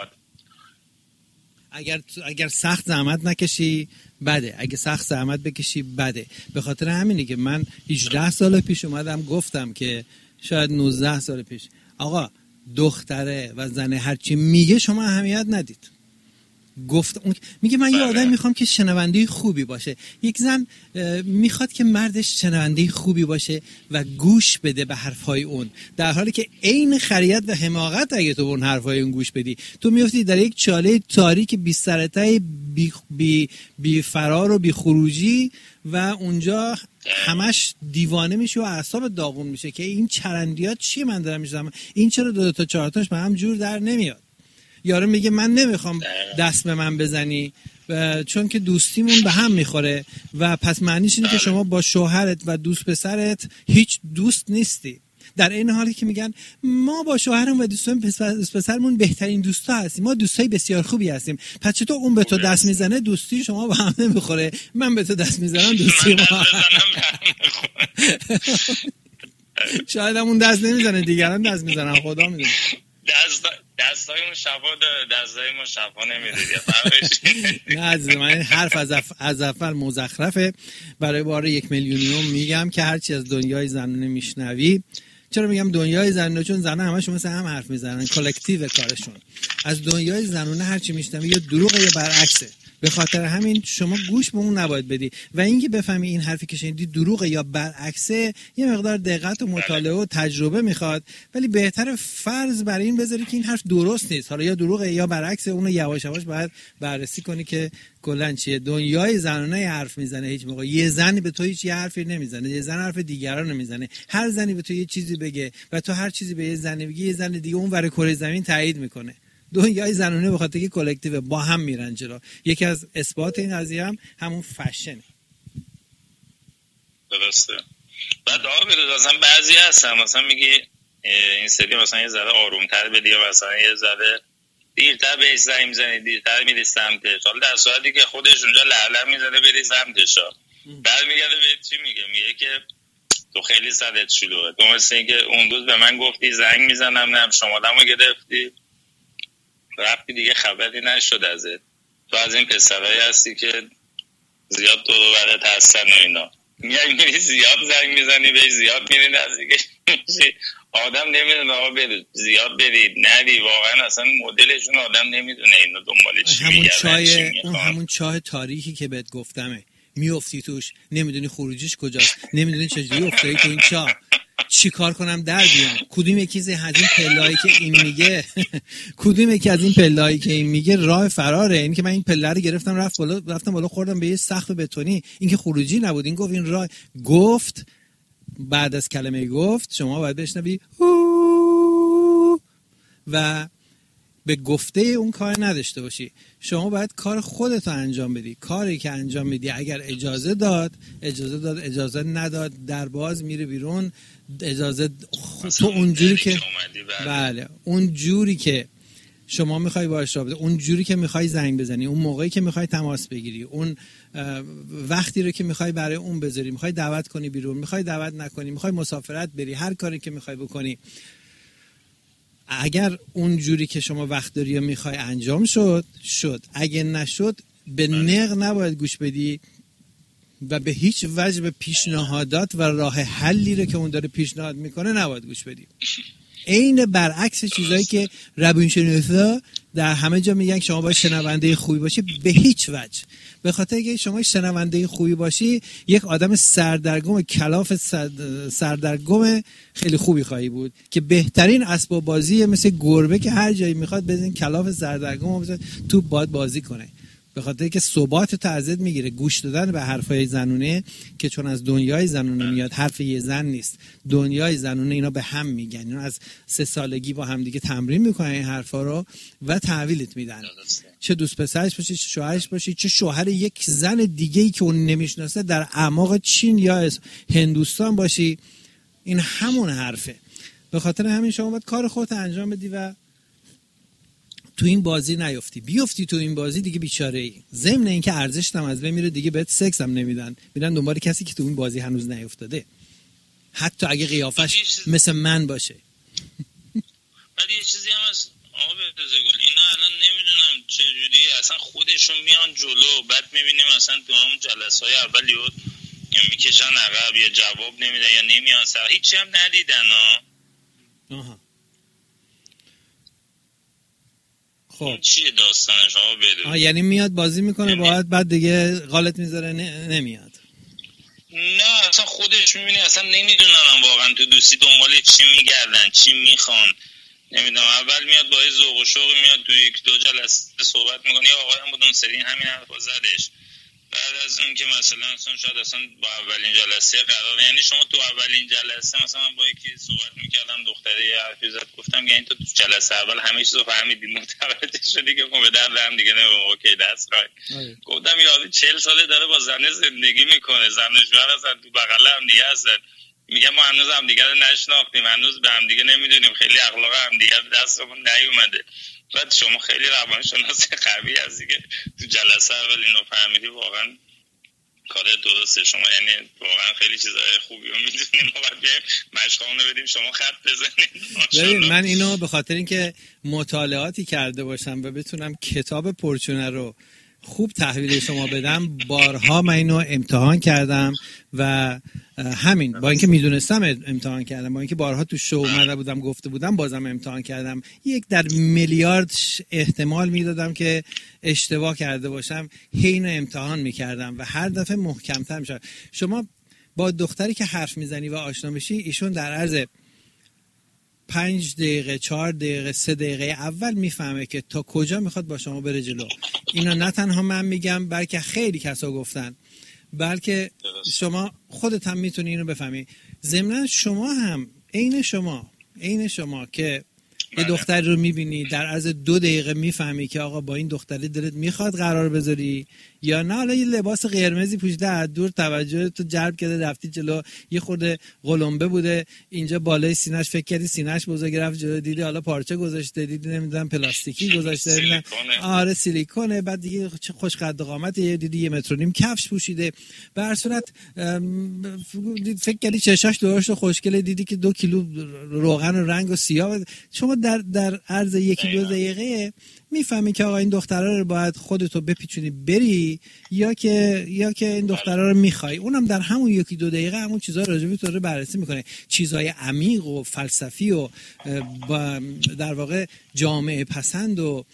اگر اگر سخت زحمت نکشی بده، اگه سخت زحمت بکشی بده. به خاطر همینه که من هجده سال پیش اومدم گفتم که شاید نوزده سال پیش آقا دختره و زنه هرچی میگه شما اهمیت ندید. گفت میگه من یه آدم میخوام که شنونده خوبی باشه. یک زن میخواد که مردش شنونده خوبی باشه و گوش بده به حرفای اون، در حالی که عین خریت و حماقت اگه تو به اون حرفای اون گوش بدی تو میفتی در یک چاله تاریک بی سرته بی, بی, بی فرار و بی خروجی و اونجا همش دیوانه میشه و اعصاب داغون میشه که این چرندیات چی من دارم میشم، این چرا دو تا چهار تاش به هم جور در نمیاد. یارو میگه من نمیخوام دست به من بزنی چون که دوستیمون به هم میخوره و پس معنیش اینه که شما با شوهرت و دوست پسرت هیچ دوست نیستی. در این حالی که میگن ما با شوهرم و دوستان دوست پسرمون بهترین دوستا هستیم، ما دوستای بسیار خوبی هستیم. پس چطور اون به تو دست میزنه دوستی شما با هم نمیخوره، من به تو دست میزنم دوستی ما شاید همون دست نمیزنه دیگران دست میزنن، خدا میدونه. دست دستایمون شفا داره، دستایمون شفا نمیده. نه عزیز من حرف از اف... از اول مزخرفه. برای بار یک میلیونیوم میگم که هرچی از دنیای زنانه میشنوی. چرا میگم دنیای زنانه؟ چون زنان همشون مثل هم حرف میزنن، کلکتیو کارشون. از دنیای زنانه هرچی میشنوی یا دروغه یا برعکسه. به خاطر همین شما گوش به اون نباید بدی. و اینکه بفهمی این حرفی که شنیدی دروغه یا برعکسه، یه مقدار دقت و مطالعه و تجربه میخواد، ولی بهتر فرض بر این بذاری که این حرف درست نیست، حالا یا دروغه یا برعکسه، اونو یواش یواش باید بررسی کنی که کلا چیه. دنیای زنانه حرف میزنه، هیچ موقع یه زنی به تو هیچ یه حرفی نمیزنه، یه زن حرف دیگران نمیزنه. هر زنی به تو یه چیزی بگه و تو هر چیزی به یه زنی بگی، یه زن دیگه اون ور کره زمین تایید میکنه. دنیای زنانه به خاطر که کلکتیو با هم میرن جلو. یکی از اثبات این قضیه هم همون فشنه. درسته. بعد آقا مثلا بعضی هستن مثلا میگی این سری مثلا یه ذره آرومتر بدی یا مثلا یه ذره دیرتر بهش زنگ میزنی، دیرتر میری سمتش، حالا در صورتی که خودش اونجا لعلم میزنه بری سمتش ها. بعد میگرده بهت چی میگه؟ میگه که تو خیلی صدت شلوغه، تو مثل این که اون روز به من گفتی زنگ میزنم نم شمالمو گرفتی رفتی دیگه خبری نشد ازت. تو از این پسرایی هستی که زیاد دور و برت هستن و اینا، میای میری زیاد زنگ میزنی بهش، زیاد میری نزدیکش میشی. آدم نمیدونه آقا برید زیاد برید ندی، واقعا اصلا مدلشون آدم نمیدونه اینو دنبال چی همون میگردن چای چی اون همون چاه تاریکی که بهت گفتمه، میافتی توش نمیدونی خروجیش کجاست، نمیدونی چجوری افتادی تو این چاه، چی کار کنم در بیام، کدوم یکی از این پله‌ای که این میگه کدوم یکی از این پله‌ای که این میگه راه فراره. این که من این پله رو گرفتم رفت بالا، رفتم بالا خوردم به یه سقف بتونی، این که خروجی نبود. این گفت این راه گفت، بعد از کلمه گفت شما باید بشنوی و به گفته اون کار نداشته باشی. شما باید کار خودت رو انجام بدی. کاری که انجام میدی اگر اجازه داد اجازه داد اجازه نداد در باز میره بیرون. اجازه تو اونجوری که بله اون جوری که شما میخوای باهاش رابطه، اون جوری که میخوای زنگ بزنی، اون موقعی که میخوای تماس بگیری، اون وقتی رو که میخوای برای اون بذاری، میخوای دعوت کنی بیرون، میخوای دعوت نکنی، میخوای مسافرت بری، هر کاری که میخوای بکنی، اگر اون جوری که شما وقت داری و میخوای انجام شد شد، اگه نشد به نق نباید گوش بدی و به هیچ وجه به پیشنهادات و راه حلی رو که اون داره پیشنهاد میکنه نباید گوش بدی. عین برعکس چیزایی که روانشناسا در همه جا میگن شما باید شنونده خوبی باشی، به هیچ وجه. به خاطر اینکه شما شنونده خوبی باشی یک آدم سردرگم کلاف سردرگم خیلی خوبی خواهی بود که بهترین اسباب بازی مثل گربه که هر جایی میخواد بزنین کلاف سردرگم رو تو باد بازی کنه. به خاطر اینکه ثبات تو ازت میگیره. گوش دادن به حرفای زنونه که چون از دنیای زنونه میاد، حرف یه زن نیست، دنیای زنونه اینا به هم میگن، اینا از سه سالگی با هم دیگه تمرین میکنن این حرفا رو و تحویلت میدن. چه دوست پسرش باشی، چه شوهرش باشی، چه شوهر یک زن دیگه‌ای که اون نمیشناسه در اعماق چین یا هندوستان باشی، این همون حرفه. به خاطر همین شما باید کار خودت انجام بدی و تو این بازی نیفتی. بیفتی تو این بازی دیگه بیچاره ای. ضمن اینکه ارزشت هم از بین میره، دیگه بهت سکس هم نمیدن، میرن دنبال کسی که تو این بازی هنوز نیفتاده، حتی اگه قیافش مثل من باشه. ولی یه چیزی هم هست آقا بهروزگل، اینا الان نمیدونم چجوری اصلا خودشون میان جلو، بعد میبینیم مثلا تو همون جلسه های اول یا میکشن عقب یا جواب نمیدن یا نمیان سر، هیچی هم ندیدن ها. آها خب چیه داستانش آقا بهروز؟ آها یعنی میاد بازی میکنه باید بعد دیگه غالت میذاره نمیاد. نه اصلا خودش میبینی اصلا نمیدونن واقعا تو دوستی دنبال چی میگردن، چی میخوان، نمیدونم. اول میاد با ذوق و شوق میاد تو یک دو جلسه صحبت میکنه، یا آقایان بود اون سری همین حرفا زدش. بعد از اون که مثلا اصلا شاید اصلا با اولین جلسه قرار، یعنی شما تو اولین جلسه مثلا با یکی صحبت میکردم، دختره یه حرفی زد، گفتم یعنی تو تو جلسه اول همه چیزو فهمیدی، متوجه شدی که ما به درد هم دیگه نمیخوریم. اوکی دست رایت. گفتم یادی چهل ساله داره با زنه زندگی میکنه، زن و شوهر هستن تو بغل هم دیگه هستن، میگم ما هنوز هم دیگه رو نشناختیم، هنوز به هم دیگه نمیدونیم، خیلی اخلاق هم دیگه دستمون نیومده. بعد شما خیلی روانشناس قوی هستی که تو جلسه اول اینو فهمیدی، واقعا کار درسته. شما یعنی واقعا خیلی چیزای خوبی رو میدونیم، ما باید بریم مشقامونو بدیم شما خط بزنید. ببین من اینو به خاطر اینکه مطالعاتی کرده باشم و بتونم کتاب پرچونه رو خوب تحویل شما بدم، بارها من اینو امتحان کردم و همین با اینکه میدونستم امتحان کردم، با اینکه بارها تو شو اومده بودم گفته بودم، بازم امتحان کردم. یک در میلیارد احتمال میدادم که اشتباه کرده باشم، هی امتحان میکردم و هر دفعه محکمتر میشم. شما با دختری که حرف میزنی و آشنا بشی، ایشون در عرض پنج دقیقه، چهار دقیقه، سه دقیقه اول میفهمه که تا کجا میخواد با شما بره جلو. اینا نه تنها من میگم، بلکه خیلی کسا گفتن، بلکه شما خودت هم میتونی اینو بفهمی. ضمن شما هم عین شما عین شما که یه دختر رو میبینی در عرض دو دقیقه میفهمی که آقا با این دختری دلت میخواد قرار بذاری یا نه. حالا یه لباس قرمزی پوشیده، از دور توجه تو جلب کرده، رفتی جلو، یه خورده قلمبه بوده اینجا بالای سینه‌اش، فکر کردی سینه‌اش بزرگ، رفت جلو دیدی حالا پارچه گذاشته، دیدی نمیدونم پلاستیکی گذاشته، نمیدونم آره سیلیکونه، بعد دیگه خوش قد و قامته، دیدی یه متر و نیم کفش پوشیده. به هر صورت فکر کردی چشاش درشت خوشگله، دیدی که دو کیلو روغن و رنگ و سیاه. شما در در عرض یکی دو دقیقه میفهمی که آقا این دخترها رو باید خودتو بپیچونی بری یا که یا که این دخترها رو میخوای. اونم در همون یکی دو دقیقه همون چیزا راجع به تو رو بررسی میکنه، چیزای عمیق و فلسفی و در واقع جامعه پسند و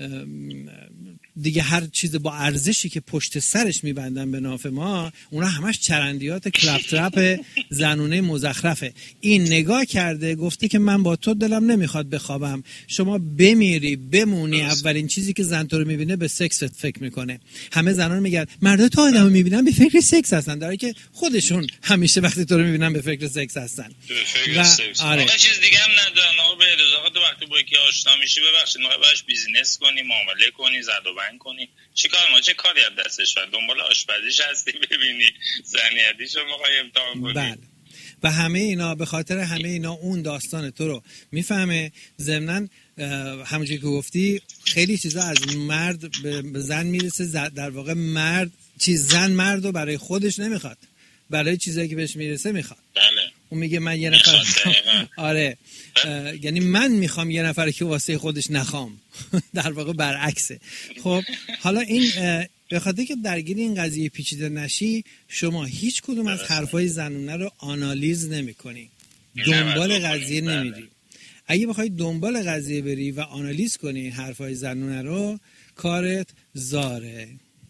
دیگه هر چیز با ارزشی که پشت سرش میبندن به ناف ما، اونا همش چرندیات کلپ ترپ زنونه مزخرفه. این نگاه کرده گفته که من با تو دلم نمیخواد بخوابم، شما بمیری بمونی. اولین چیزی که زن تو رو میبینه به سکست فکر میکنه. همه زنان میگن مردا تا آدمو میبینن به فکر سکس هستن، در حالی که خودشون همیشه وقتی تو رو میبینن به فکر سکس هستن. و آره چیز دیگه هم ندارن. آقا به رضا تو وقتی با یکی آشنا میشی، ببخشید ما باش بیزینس کنی، معامله کنی، زد و بند کنی، چیکار ما چه کاری از دستش بر دنبال آشپزیش هستی، ببینی زنیتیشو میخوای امتحان کنی. بله. و همه اینا به خاطر همه اینا اون داستان تو رو میفهمه. ضمناً همونجوری که گفتی خیلی چیزا از مرد به زن میرسه، در واقع مرد چیز زن مرد رو برای خودش نمیخواد، برای چیزایی که بهش میرسه میخواد. بله. اون میگه من یه نفر آره یعنی من میخوام یه نفر که واسه خودش نخوام. در واقع برعکسه. خب حالا این به خاطر که درگیر این قضیه پیچیده نشی، شما هیچ کدوم از حرفای زنونه رو آنالیز نمی‌کنی، دنبال قضیه نمیری. اگه بخوای دنبال قضیه بری و آنالیز کنی حرفای زنونه رو، کارت زاره.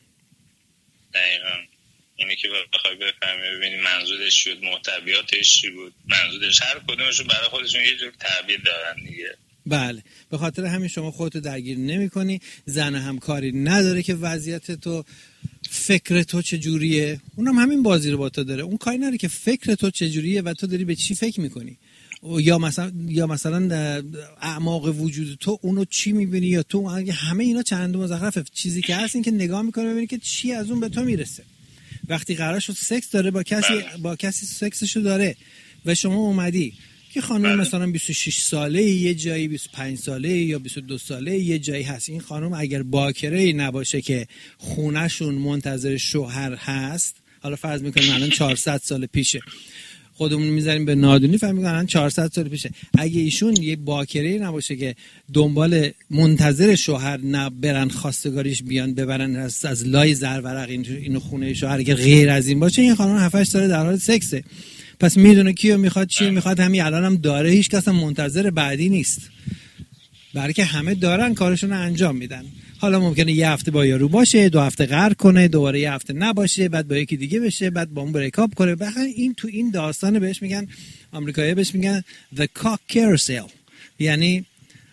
دقیقاً اینی که بخوای بفهمی ببینی منظورش شد، محتویاتش چی بود، منظورش هر کدومشون برای خودشون یه جور تعبیر دارن دیگه. بله، به خاطر همین شما خودتو درگیر نمی کنی. زن هم کاری نداره که وضعیت تو، فکر تو چجوریه، اونم همین بازی رو با تو داره. اون کاری نداره که فکر تو چجوریه و تو داری به چی فکر میکنی، یا مثلا یا مثلا اعماق وجود تو اونو چی میبینی، یا تو همه اینا چند مزخرفه. چیزی که هست این که نگاه میکنه ببینی که چی از اون به تو میرسه. وقتی قرار شد سکس داره با کسی با کسی سکسشو داره و شما اومدی که خانم مثلا بیست و شش ساله یه جایی، بیست و پنج ساله یا بیست و دو ساله یه جایی هست، این خانم اگر باکره نباشه که خونهشون منتظر شوهر هست، حالا فرض میکنیم الان چهارصد سال پیشه، خودمون میذاریم به نادونی، فهم میکنن الان چهارصد سال پیشه، اگه ایشون یه باکره نباشه که دنبال منتظر شوهر نبرن، خواستگاریش بیان ببرن از, از لای زرورق اینو خونه شوهر، اگه غیر از این باشه این خانم هفت هشت سال در حال سکسه. پس میدونه کیو میخواد، چی میخواد، همین الان هم داره، هیچ کس هم منتظر بعدی نیست، برای که همه دارن کارشون رو انجام میدن. حالا ممکنه یه هفته با یارو باشه، دو هفته قهر کنه، دوباره یه هفته نباشه، بعد با یکی دیگه بشه، بعد با اون بریک اپ کنه. بعد این تو این داستان بهش میگن، آمریکایی‌ها بهش میگن the cock carousel، یعنی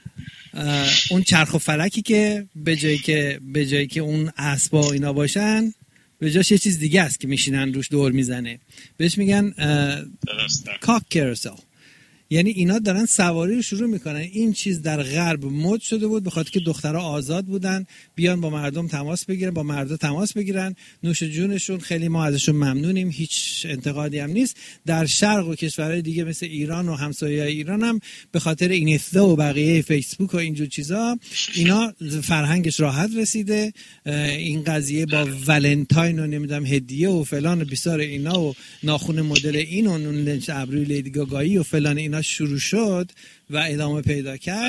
اون چرخ و فلکی که به جایی که به جایی که اون اسبا و اینا باشن، به جاش یه چیز دیگه است که میشینن روش دور میزنه، بهش میگن کاک کروسل. یعنی اینا دارن سواری رو شروع میکنن. این چیز در غرب مد شده بود به خاطر که دخترها آزاد بودن، بیان با مردم تماس بگیرن، با مردا تماس بگیرن، نوش جونشون، خیلی ما ازشون ممنونیم، هیچ انتقادی هم نیست. در شرق و کشورهای دیگه مثل ایران و همسایه‌های ایران هم به خاطر اینستا و بقیه فیسبوک و اینجور چیزا اینا فرهنگش راحت رسیده. این قضیه با ولنتاین و نمیدونم هدیه و فلان و بیسار اینا و ناخن مدل این و ابروی لیدی گاگایی و فلان اینا شروع شد و ادامه پیدا کرد.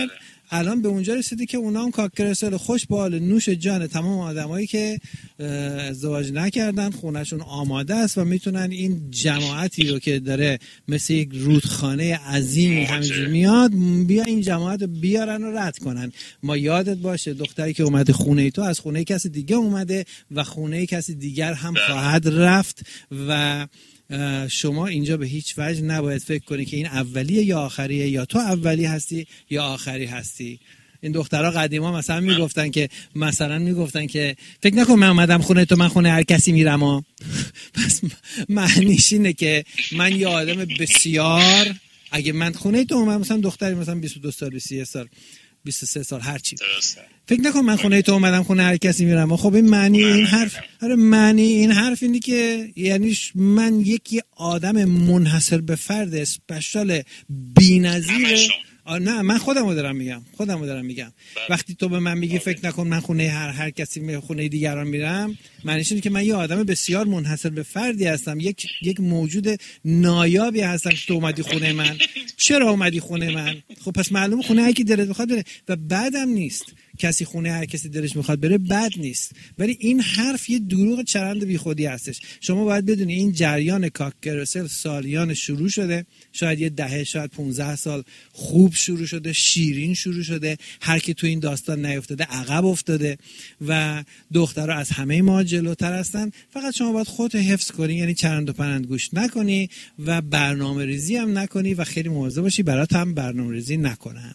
الان به اونجا رسیده که اونا هم کاکرسل خوش به حال نوش جان تمام آدمایی که ازدواج نکردن، خونهشون آماده است و میتونن این جماعتی رو که داره مثل یک رودخانه عظیمی همینجوری میاد، بیا این جماعت رو بیارن و رد کنن. ما یادت باشه دختری که اومده خونه تو از خونه کسی دیگه اومده و خونه کسی دیگر هم خواهد رفت و شما اینجا به هیچ وجه نباید فکر کنی که این اولیه یا آخریه، یا تو اولی هستی یا آخری هستی. این دخترها قدیما مثلا میگفتن که مثلا میگفتن که فکر نکن من اومدم خونه تو من خونه هر کسی میرم ها. پس معنیش اینه که من یه آدم بسیار، اگه من خونه تو اومدم مثلا دختری مثلا بیست و دو سال بیست و یک سال بیست و سه سال هر چی، فکر نکن من خونه تو اومدم خونه هر کسی میرم. خب این معنی این حرف، آره معنی این حرف اینه که یعنی من یکی آدم منحصر به فرد اسپشال بی‌نظیر. نه من خودم رو دارم میگم خودم رو دارم میگم وقتی تو به من میگی فکر نکن من خونه هر هر کسی می خونه دیگران میرم، معنیش اینه که من یه آدم بسیار منحصر به فردی هستم، یک یک موجود نایابی هستم که تو اومدی خونه من. چرا اومدی خونه من؟ خب پس معلومه خونه هر کی دلت میخواد بره و بعدم نیست کسی خونه هر کسی دلش میخواد بره بد نیست، ولی این حرف یه دروغ چرند بیخودی هستش. شما باید بدونی این جریان کاکرسل سالیان شروع شده، شاید یه دهه شاید پونزده سال خوب شروع شده، شیرین شروع شده، هر کی تو این داستان نیفتاده عقب افتاده و دخترها از همه ما جلوتر هستن. فقط شما باید خودت حفظ کنی، یعنی چرند و پرند گوش نکنی و برنامه ریزی هم نکنی و خیلی مواظب باشی برات هم برنامه ریزی نکنن.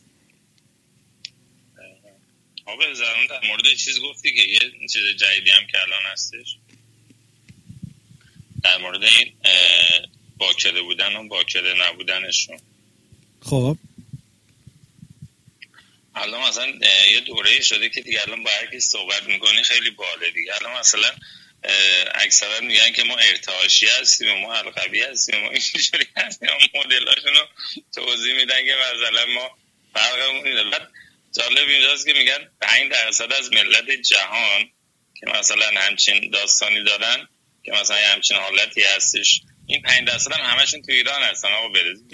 آقا زرون در مورد چیز گفتی که یه چیز جدیدی هم که الان هستش در مورد این باکره بودن و باکره نبودنشون. خب الان مثلا یه دوره شده که دیگه الان با هر کی صحبت میکنی خیلی باله دیگه. الان مثلا اکثرا میگن که ما ارتعاشی هستیم و ما حلقوی هستیم و اینجوری هستیم، مدلاشون رو توضیح میدن که مثلا ما فرقمون اینه. بعد جالب اینجاست که میگن پنج درصد از ملت جهان که مثلا همچین داستانی دارن که مثلا همچین حالتی هستش، این پنج درصد هم همشون تو ایران هستن. آقا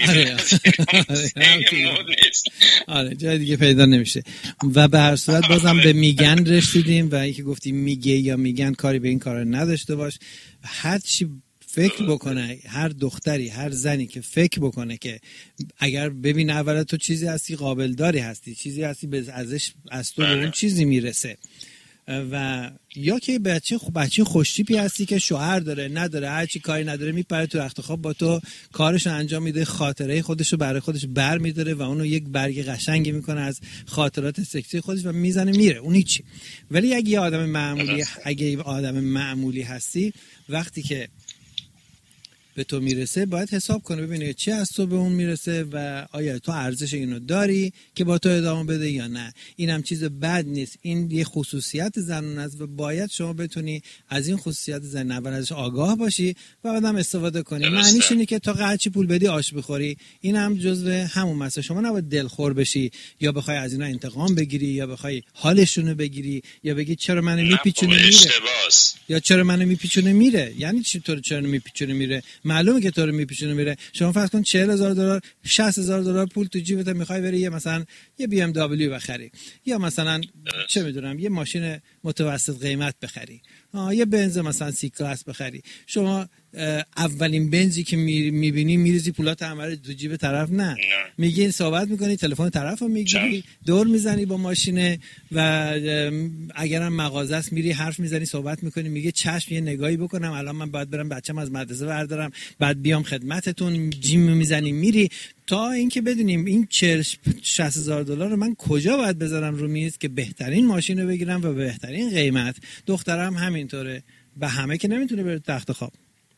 برز آره جای دیگه پیدا نمیشه. و به هر صورت بازم به میگن رسیدیم و اینکه گفتی میگه یا میگن کاری به این کار نداشته باش. هر چی فکر بکنه، هر دختری هر زنی که فکر بکنه که اگر ببینه اولا تو چیزی هستی قابل داری هستی، چیزی هستی به ازش از تو به اون چیزی میرسه، و یا که بچه خب بچه خوشتیپی هستی که شوهر داره نداره هر چی کاری نداره میپره تو رخت خواب با تو کارشو انجام میده، خاطره خودشو برای خودش بر میداره و اونو یک برگ قشنگی میکنه از خاطرات سکسی خودش و میزنه میره اون هیچی. ولی اگه یه آدم معمولی اگه آدم معمولی هستی وقتی که به تو میرسه باید حساب کنه ببینه چی از تو به اون میرسه و آیا تو ارزش اینو داری که با تو ادامه بده یا نه. اینم چیز بد نیست، این یه خصوصیت زنون است و باید شما بتونی از این خصوصیت زن اول ازش آگاه باشی و بعدم استفاده کنی. معنیش اینه که تا قدچی پول بدی آش بخوری. این هم جزء همون مسئله. شما نباید دلخور بشی یا بخوای از اینا انتقام بگیری یا بخوای حالشونو بگیری یا بگی چرا منو میپیچونه میره یا چرا منو میپیچونه میره. یعنی چی تو چرا میپیچونه میره؟ معلومه که تو رو میپیچونه میره. شما فرض کن چهل هزار دلار شصت هزار دلار پول تو جیبت میخوای بری یه مثلا یه بی ام دبلیو بخری یا مثلا چه میدونم یه ماشین متوسط قیمت بخری، آه یه بنز مثلا سی کلاس بخری. شما اولین بنزی که میبینی میریزی پولات همه تو جیب طرف؟ نه, میگی صحبت میکنی تلفن طرفو میگیری دور میزنی با ماشینه و اگرم مغازه است میری حرف میزنی صحبت میکنی میگه چشم یه نگاهی بکنم الان من باید برم بچه‌م از مدرسه بردارم بعد بیام خدمتتون، جیم میزنی میری. تا اینکه بدونیم این چهل شصت هزار دلار رو من کجا باید بذارم رو میز که بهترین ماشین رو بگیرم و بهترین قیمت. دخترم همینطوره، به همه که نمیتونه بره تخت خواب.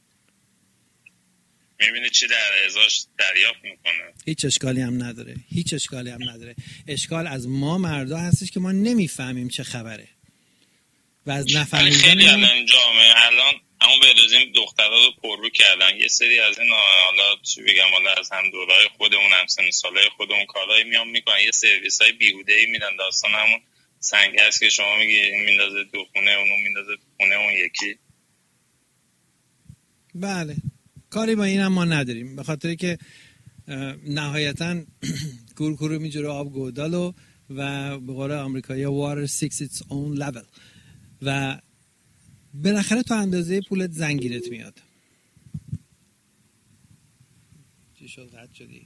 میبینی چی در ازاش دریافت میکنه. هیچ اشکالی هم نداره، هیچ اشکالی هم نداره. اشکال از ما مردا هستش که ما نمیفهمیم چه خبره و از نفهمیدن خیلی الان جامعه الان همون به روزیم دخترها رو پررو کردن. یه سری از این حالا چی بگم حالا از هم دورای خودمون هم سن سالای خودمون کارهای میام میکنن، یه سرویس های بیهوده‌ای میدن. داستان همون سنگ هست که شما میگی این میندازه تو خونه اونو میندازه تو خونه اون یکی. بله کاری با این هم ما نداریم، به خاطر که نهایتاً کورکورو میجوره آب گودالو و به قول آمریکایی‌ها water seeks its own level و بالاخره تا اندازه پولت زنگیرت میاد. چی شد قطع شدی؟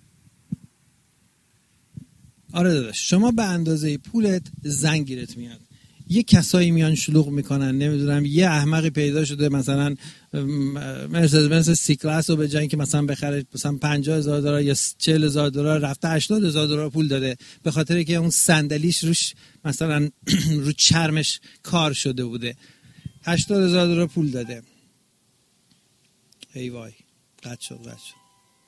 آره داداش، شما به اندازه پولت زنگیرت میاد. یه کسایی میان شلوغ میکنن، نمیدونم یه احمقی پیدا شده مثلا مرسدس بنز سی کلاس رو به جای اینکه مثلا بخره مثلا پنجاه هزار دلار یا چهل هزار دلار رفته هشتاد هزار دلار پول داده به خاطر که اون صندلیش روش مثلا رو چرمش کار شده بوده. هشتاد هزار دلار پول داده. ای وای قطع شد قطع شد.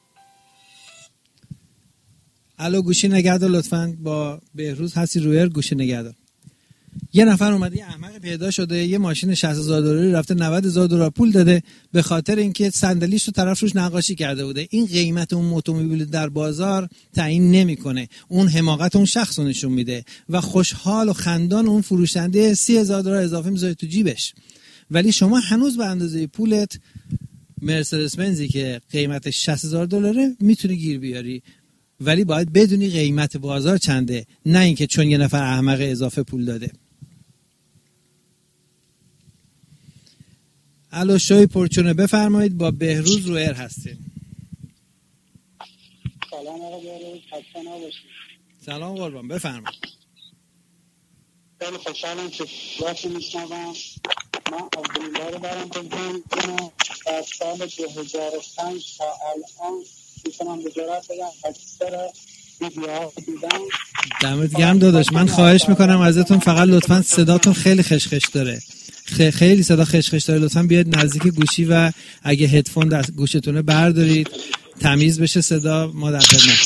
الو گوشی نگهدار لطفاً. با بهروز هستی رویر گوشی نگهدار. یه نفر اومده یه احمق پیدا شده یه ماشین شصت هزار دلاری رفته نود هزار دلار پول داده به خاطر اینکه صندلیش رو طرف روش نقاشی کرده بوده. این قیمت اون اتومبیل در بازار تعیین نمیکنه، اون حماقت اون شخص رو نشون میده و خوشحال و خندان اون فروشنده سی هزار دلار اضافه میذاره تو جیبش. ولی شما هنوز به اندازه پولت مرسدس بنزی که قیمتش شصت هزار دلاره میتونی گیر بیاری، ولی باید بدونی قیمت بازار چنده، نه اینکه چون یه نفر احمق اضافه پول داده. الو شوی پرچونه بفرمایید. با بهروز رو ایر هستیم. سلام آقا بهروز، خسته نباشید. سلام قربان بفرمایید. خیلی خوشحالم که وقتی میشنوم. من عبدالله رو برام بگم کنم از سال دو هزار و پنج تا الان میتونم به جرات بگم اکثر ویدیوها دیدم. دمت گرم داداش. من خواهش میکنم ازتون فقط لطفاً صداتون خیلی خشخش داره، خیلی صدا خشخش داره، لطفاً بیاید نزدیک گوشی و اگه هدفون دست گوشتونه بردارید تمیز بشه صدا. ما در خدمت.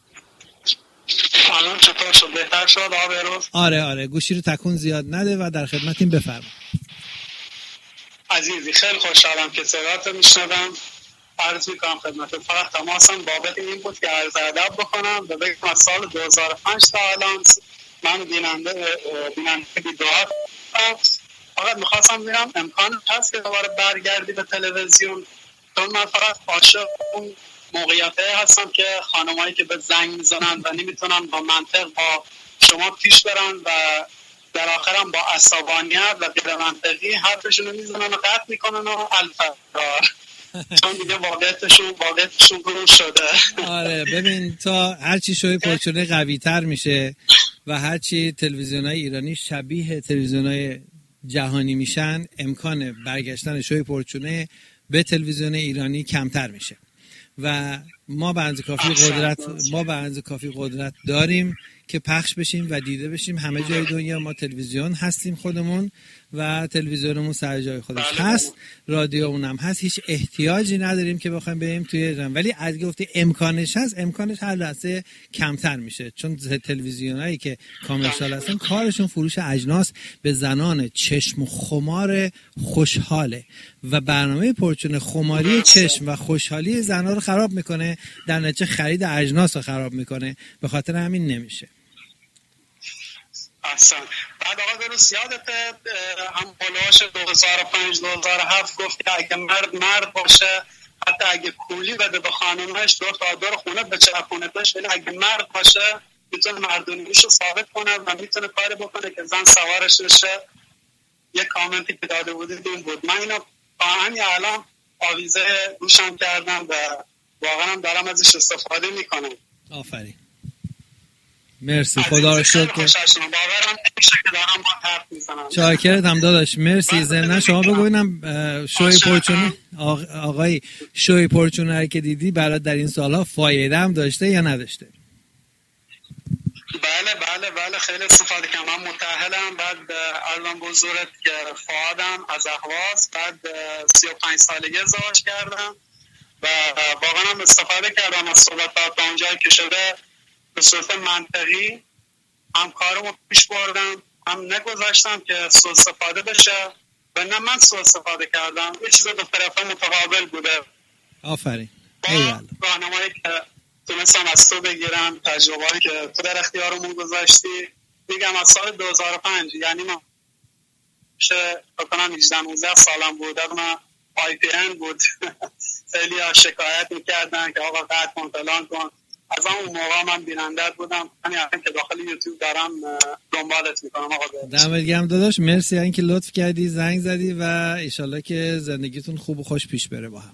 الان چطور شد؟ بهتر شد آقا بهروز؟ آره آره گوشی رو تکون زیاد نده و در خدمتیم. بفرمایید عزیزی. خیلی خوشحالم که صداتو میشنوم. عرض میکنم خدمت فقط تماسم بابت این بود که عرض ادب بکنم و بگم از سال دو هزار و پنج تا الان من بیننده بیننده ویدیوها فقط میخواستم ببینم امکان هست که دوباره برگردی به تلویزیون، چون من فقط عاشق اون موقعیته هستم که خانمایی که به زنگ میزنن و نمیتونن با منطق با شما پیش برن و در آخرم با عصبانیت و غیر منطقی حرفشون رو میزنن و قطع میکنن و الفرار چون دیگه واقعیتشون واقعیتشون گروه شده. آره ببین تا هرچی شوی پرچونه قوی تر میشه و هرچی تلویزیونای ایرانی شبیه تلویزیونای جهانی میشن امکان برگشتن شوی پرچونه به تلویزیون ایرانی کمتر میشه و ما به اندازه کافی قدرت ما به اندازه کافی قدرت داریم که پخش بشیم و دیده بشیم همه جای دنیا. ما تلویزیون هستیم خودمون و تلویزیونمون سر جای خودش هست، رادیومون هم هست، هیچ احتیاجی نداریم که بخوایم بریم توی جمع. ولی اگه گفتی امکانش هست، امکانش هر لحظه کمتر میشه، چون تلویزیونایی که کامرشال هستن کارشون فروش اجناس به زنان چشم و خمار خوشحاله و برنامه پرچون خماری چشم و خوشحالی زنان رو خراب میکنه، در نتیجه خرید اجناس رو خراب میکنه. به خاطر همین نمیشه. احسن. بعد آقا بروز یادت هم بلواش دو هزار و پنج دو هزار و هفت گفت که اگه مرد مرد باشه حتی اگه کولی بده به خانمش دو تا دور خونه به چرخونتش، ولی اگه مرد باشه میتونه مردونیش رو ثابت کنه و میتونه کاری بکنه که زن سوارش بشه. یه کامنتی که داده بودید این بود. من اینو با همین الان آویزه روشم کردم و واقعا دارم ازش استفاده میکنم. آفرین. مرسی خدا رو شکر که چاکرت هم داداش. مرسی. ضمن شما بگو ببینم شوی پرچونه آقای شوی پرچونه که دیدی برات در این سالها فایده هم داشته یا نداشته؟ بله بله بله خیلی استفاده کردم. من متأهلم. بعد الان بزرگت که فعادم از اهواز. بعد سی و پنج سالگی ازدواج کردم و واقعا هم استفاده کردم از صحبتات تا اونجایی که شده به صورت منطقی. هم کارمو پیش بردم، هم نگذاشتم که سوء استفاده بشه و نه من سوء استفاده کردم. یه چیز دو طرفه متقابل بوده. آفرین. با راهنمایی که تونستم از تو بگیرم، تجربه‌ای که تو در اختیارمون گذاشتی، میگم از سال دو هزار و پنج یعنی من چه بکنم هجده نوزده سالم بود. من آی پی ان بود. خیلی ها شکایت میکردن که آقا قطع کن فلان کن. از اون موقع من بیننده بودم، همین الان که داخل یوتیوب دارم دنبالت میکنم. آقا دمت گرم داداش، مرسی اینکه لطف کردی زنگ زدی و ایشالله که زندگیتون خوب و خوش پیش بره با هم.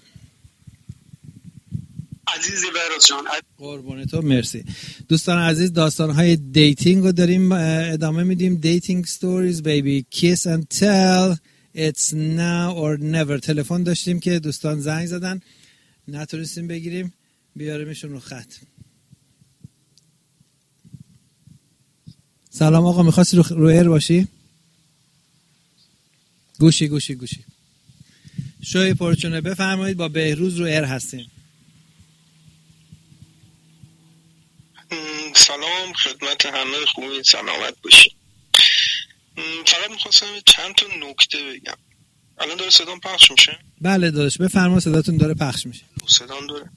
عزیزی بهروز جان، قربون تو، مرسی. دوستان عزیز، داستان‌های دیتینگ رو داریم ادامه میدیم. دیتینگ ستوریز بیبی، کیس اند تل، it's now or never. تلفن داشتیم که دوستان زنگ زدن نتونستیم بگیریم، بیاریمشون رو خط. سلام آقا، میخواستی رو, رو ایر باشی؟ گوشی گوشی گوشی شوی پرچونه، بفرمایید، با بهروز رو ایر هستیم. سلام خدمت همه، خوبی سلامت باشید. فقط میخواستم چند تا نکته بگم. الان داره صدام پخش میشه؟ بله داداش بفرما، صداتون داره پخش میشه. صدام داره؟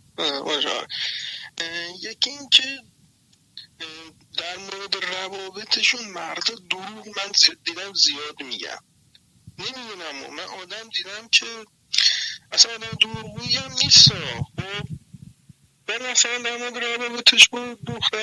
یکی این که در مورد روابطشون مردا دروغ من دیدم زیاد میگم. نمیدونم، من آدم دیدم که اصلا آدم دروغگویی هم نیست. خب من اصلا در مورد روابطش با دختر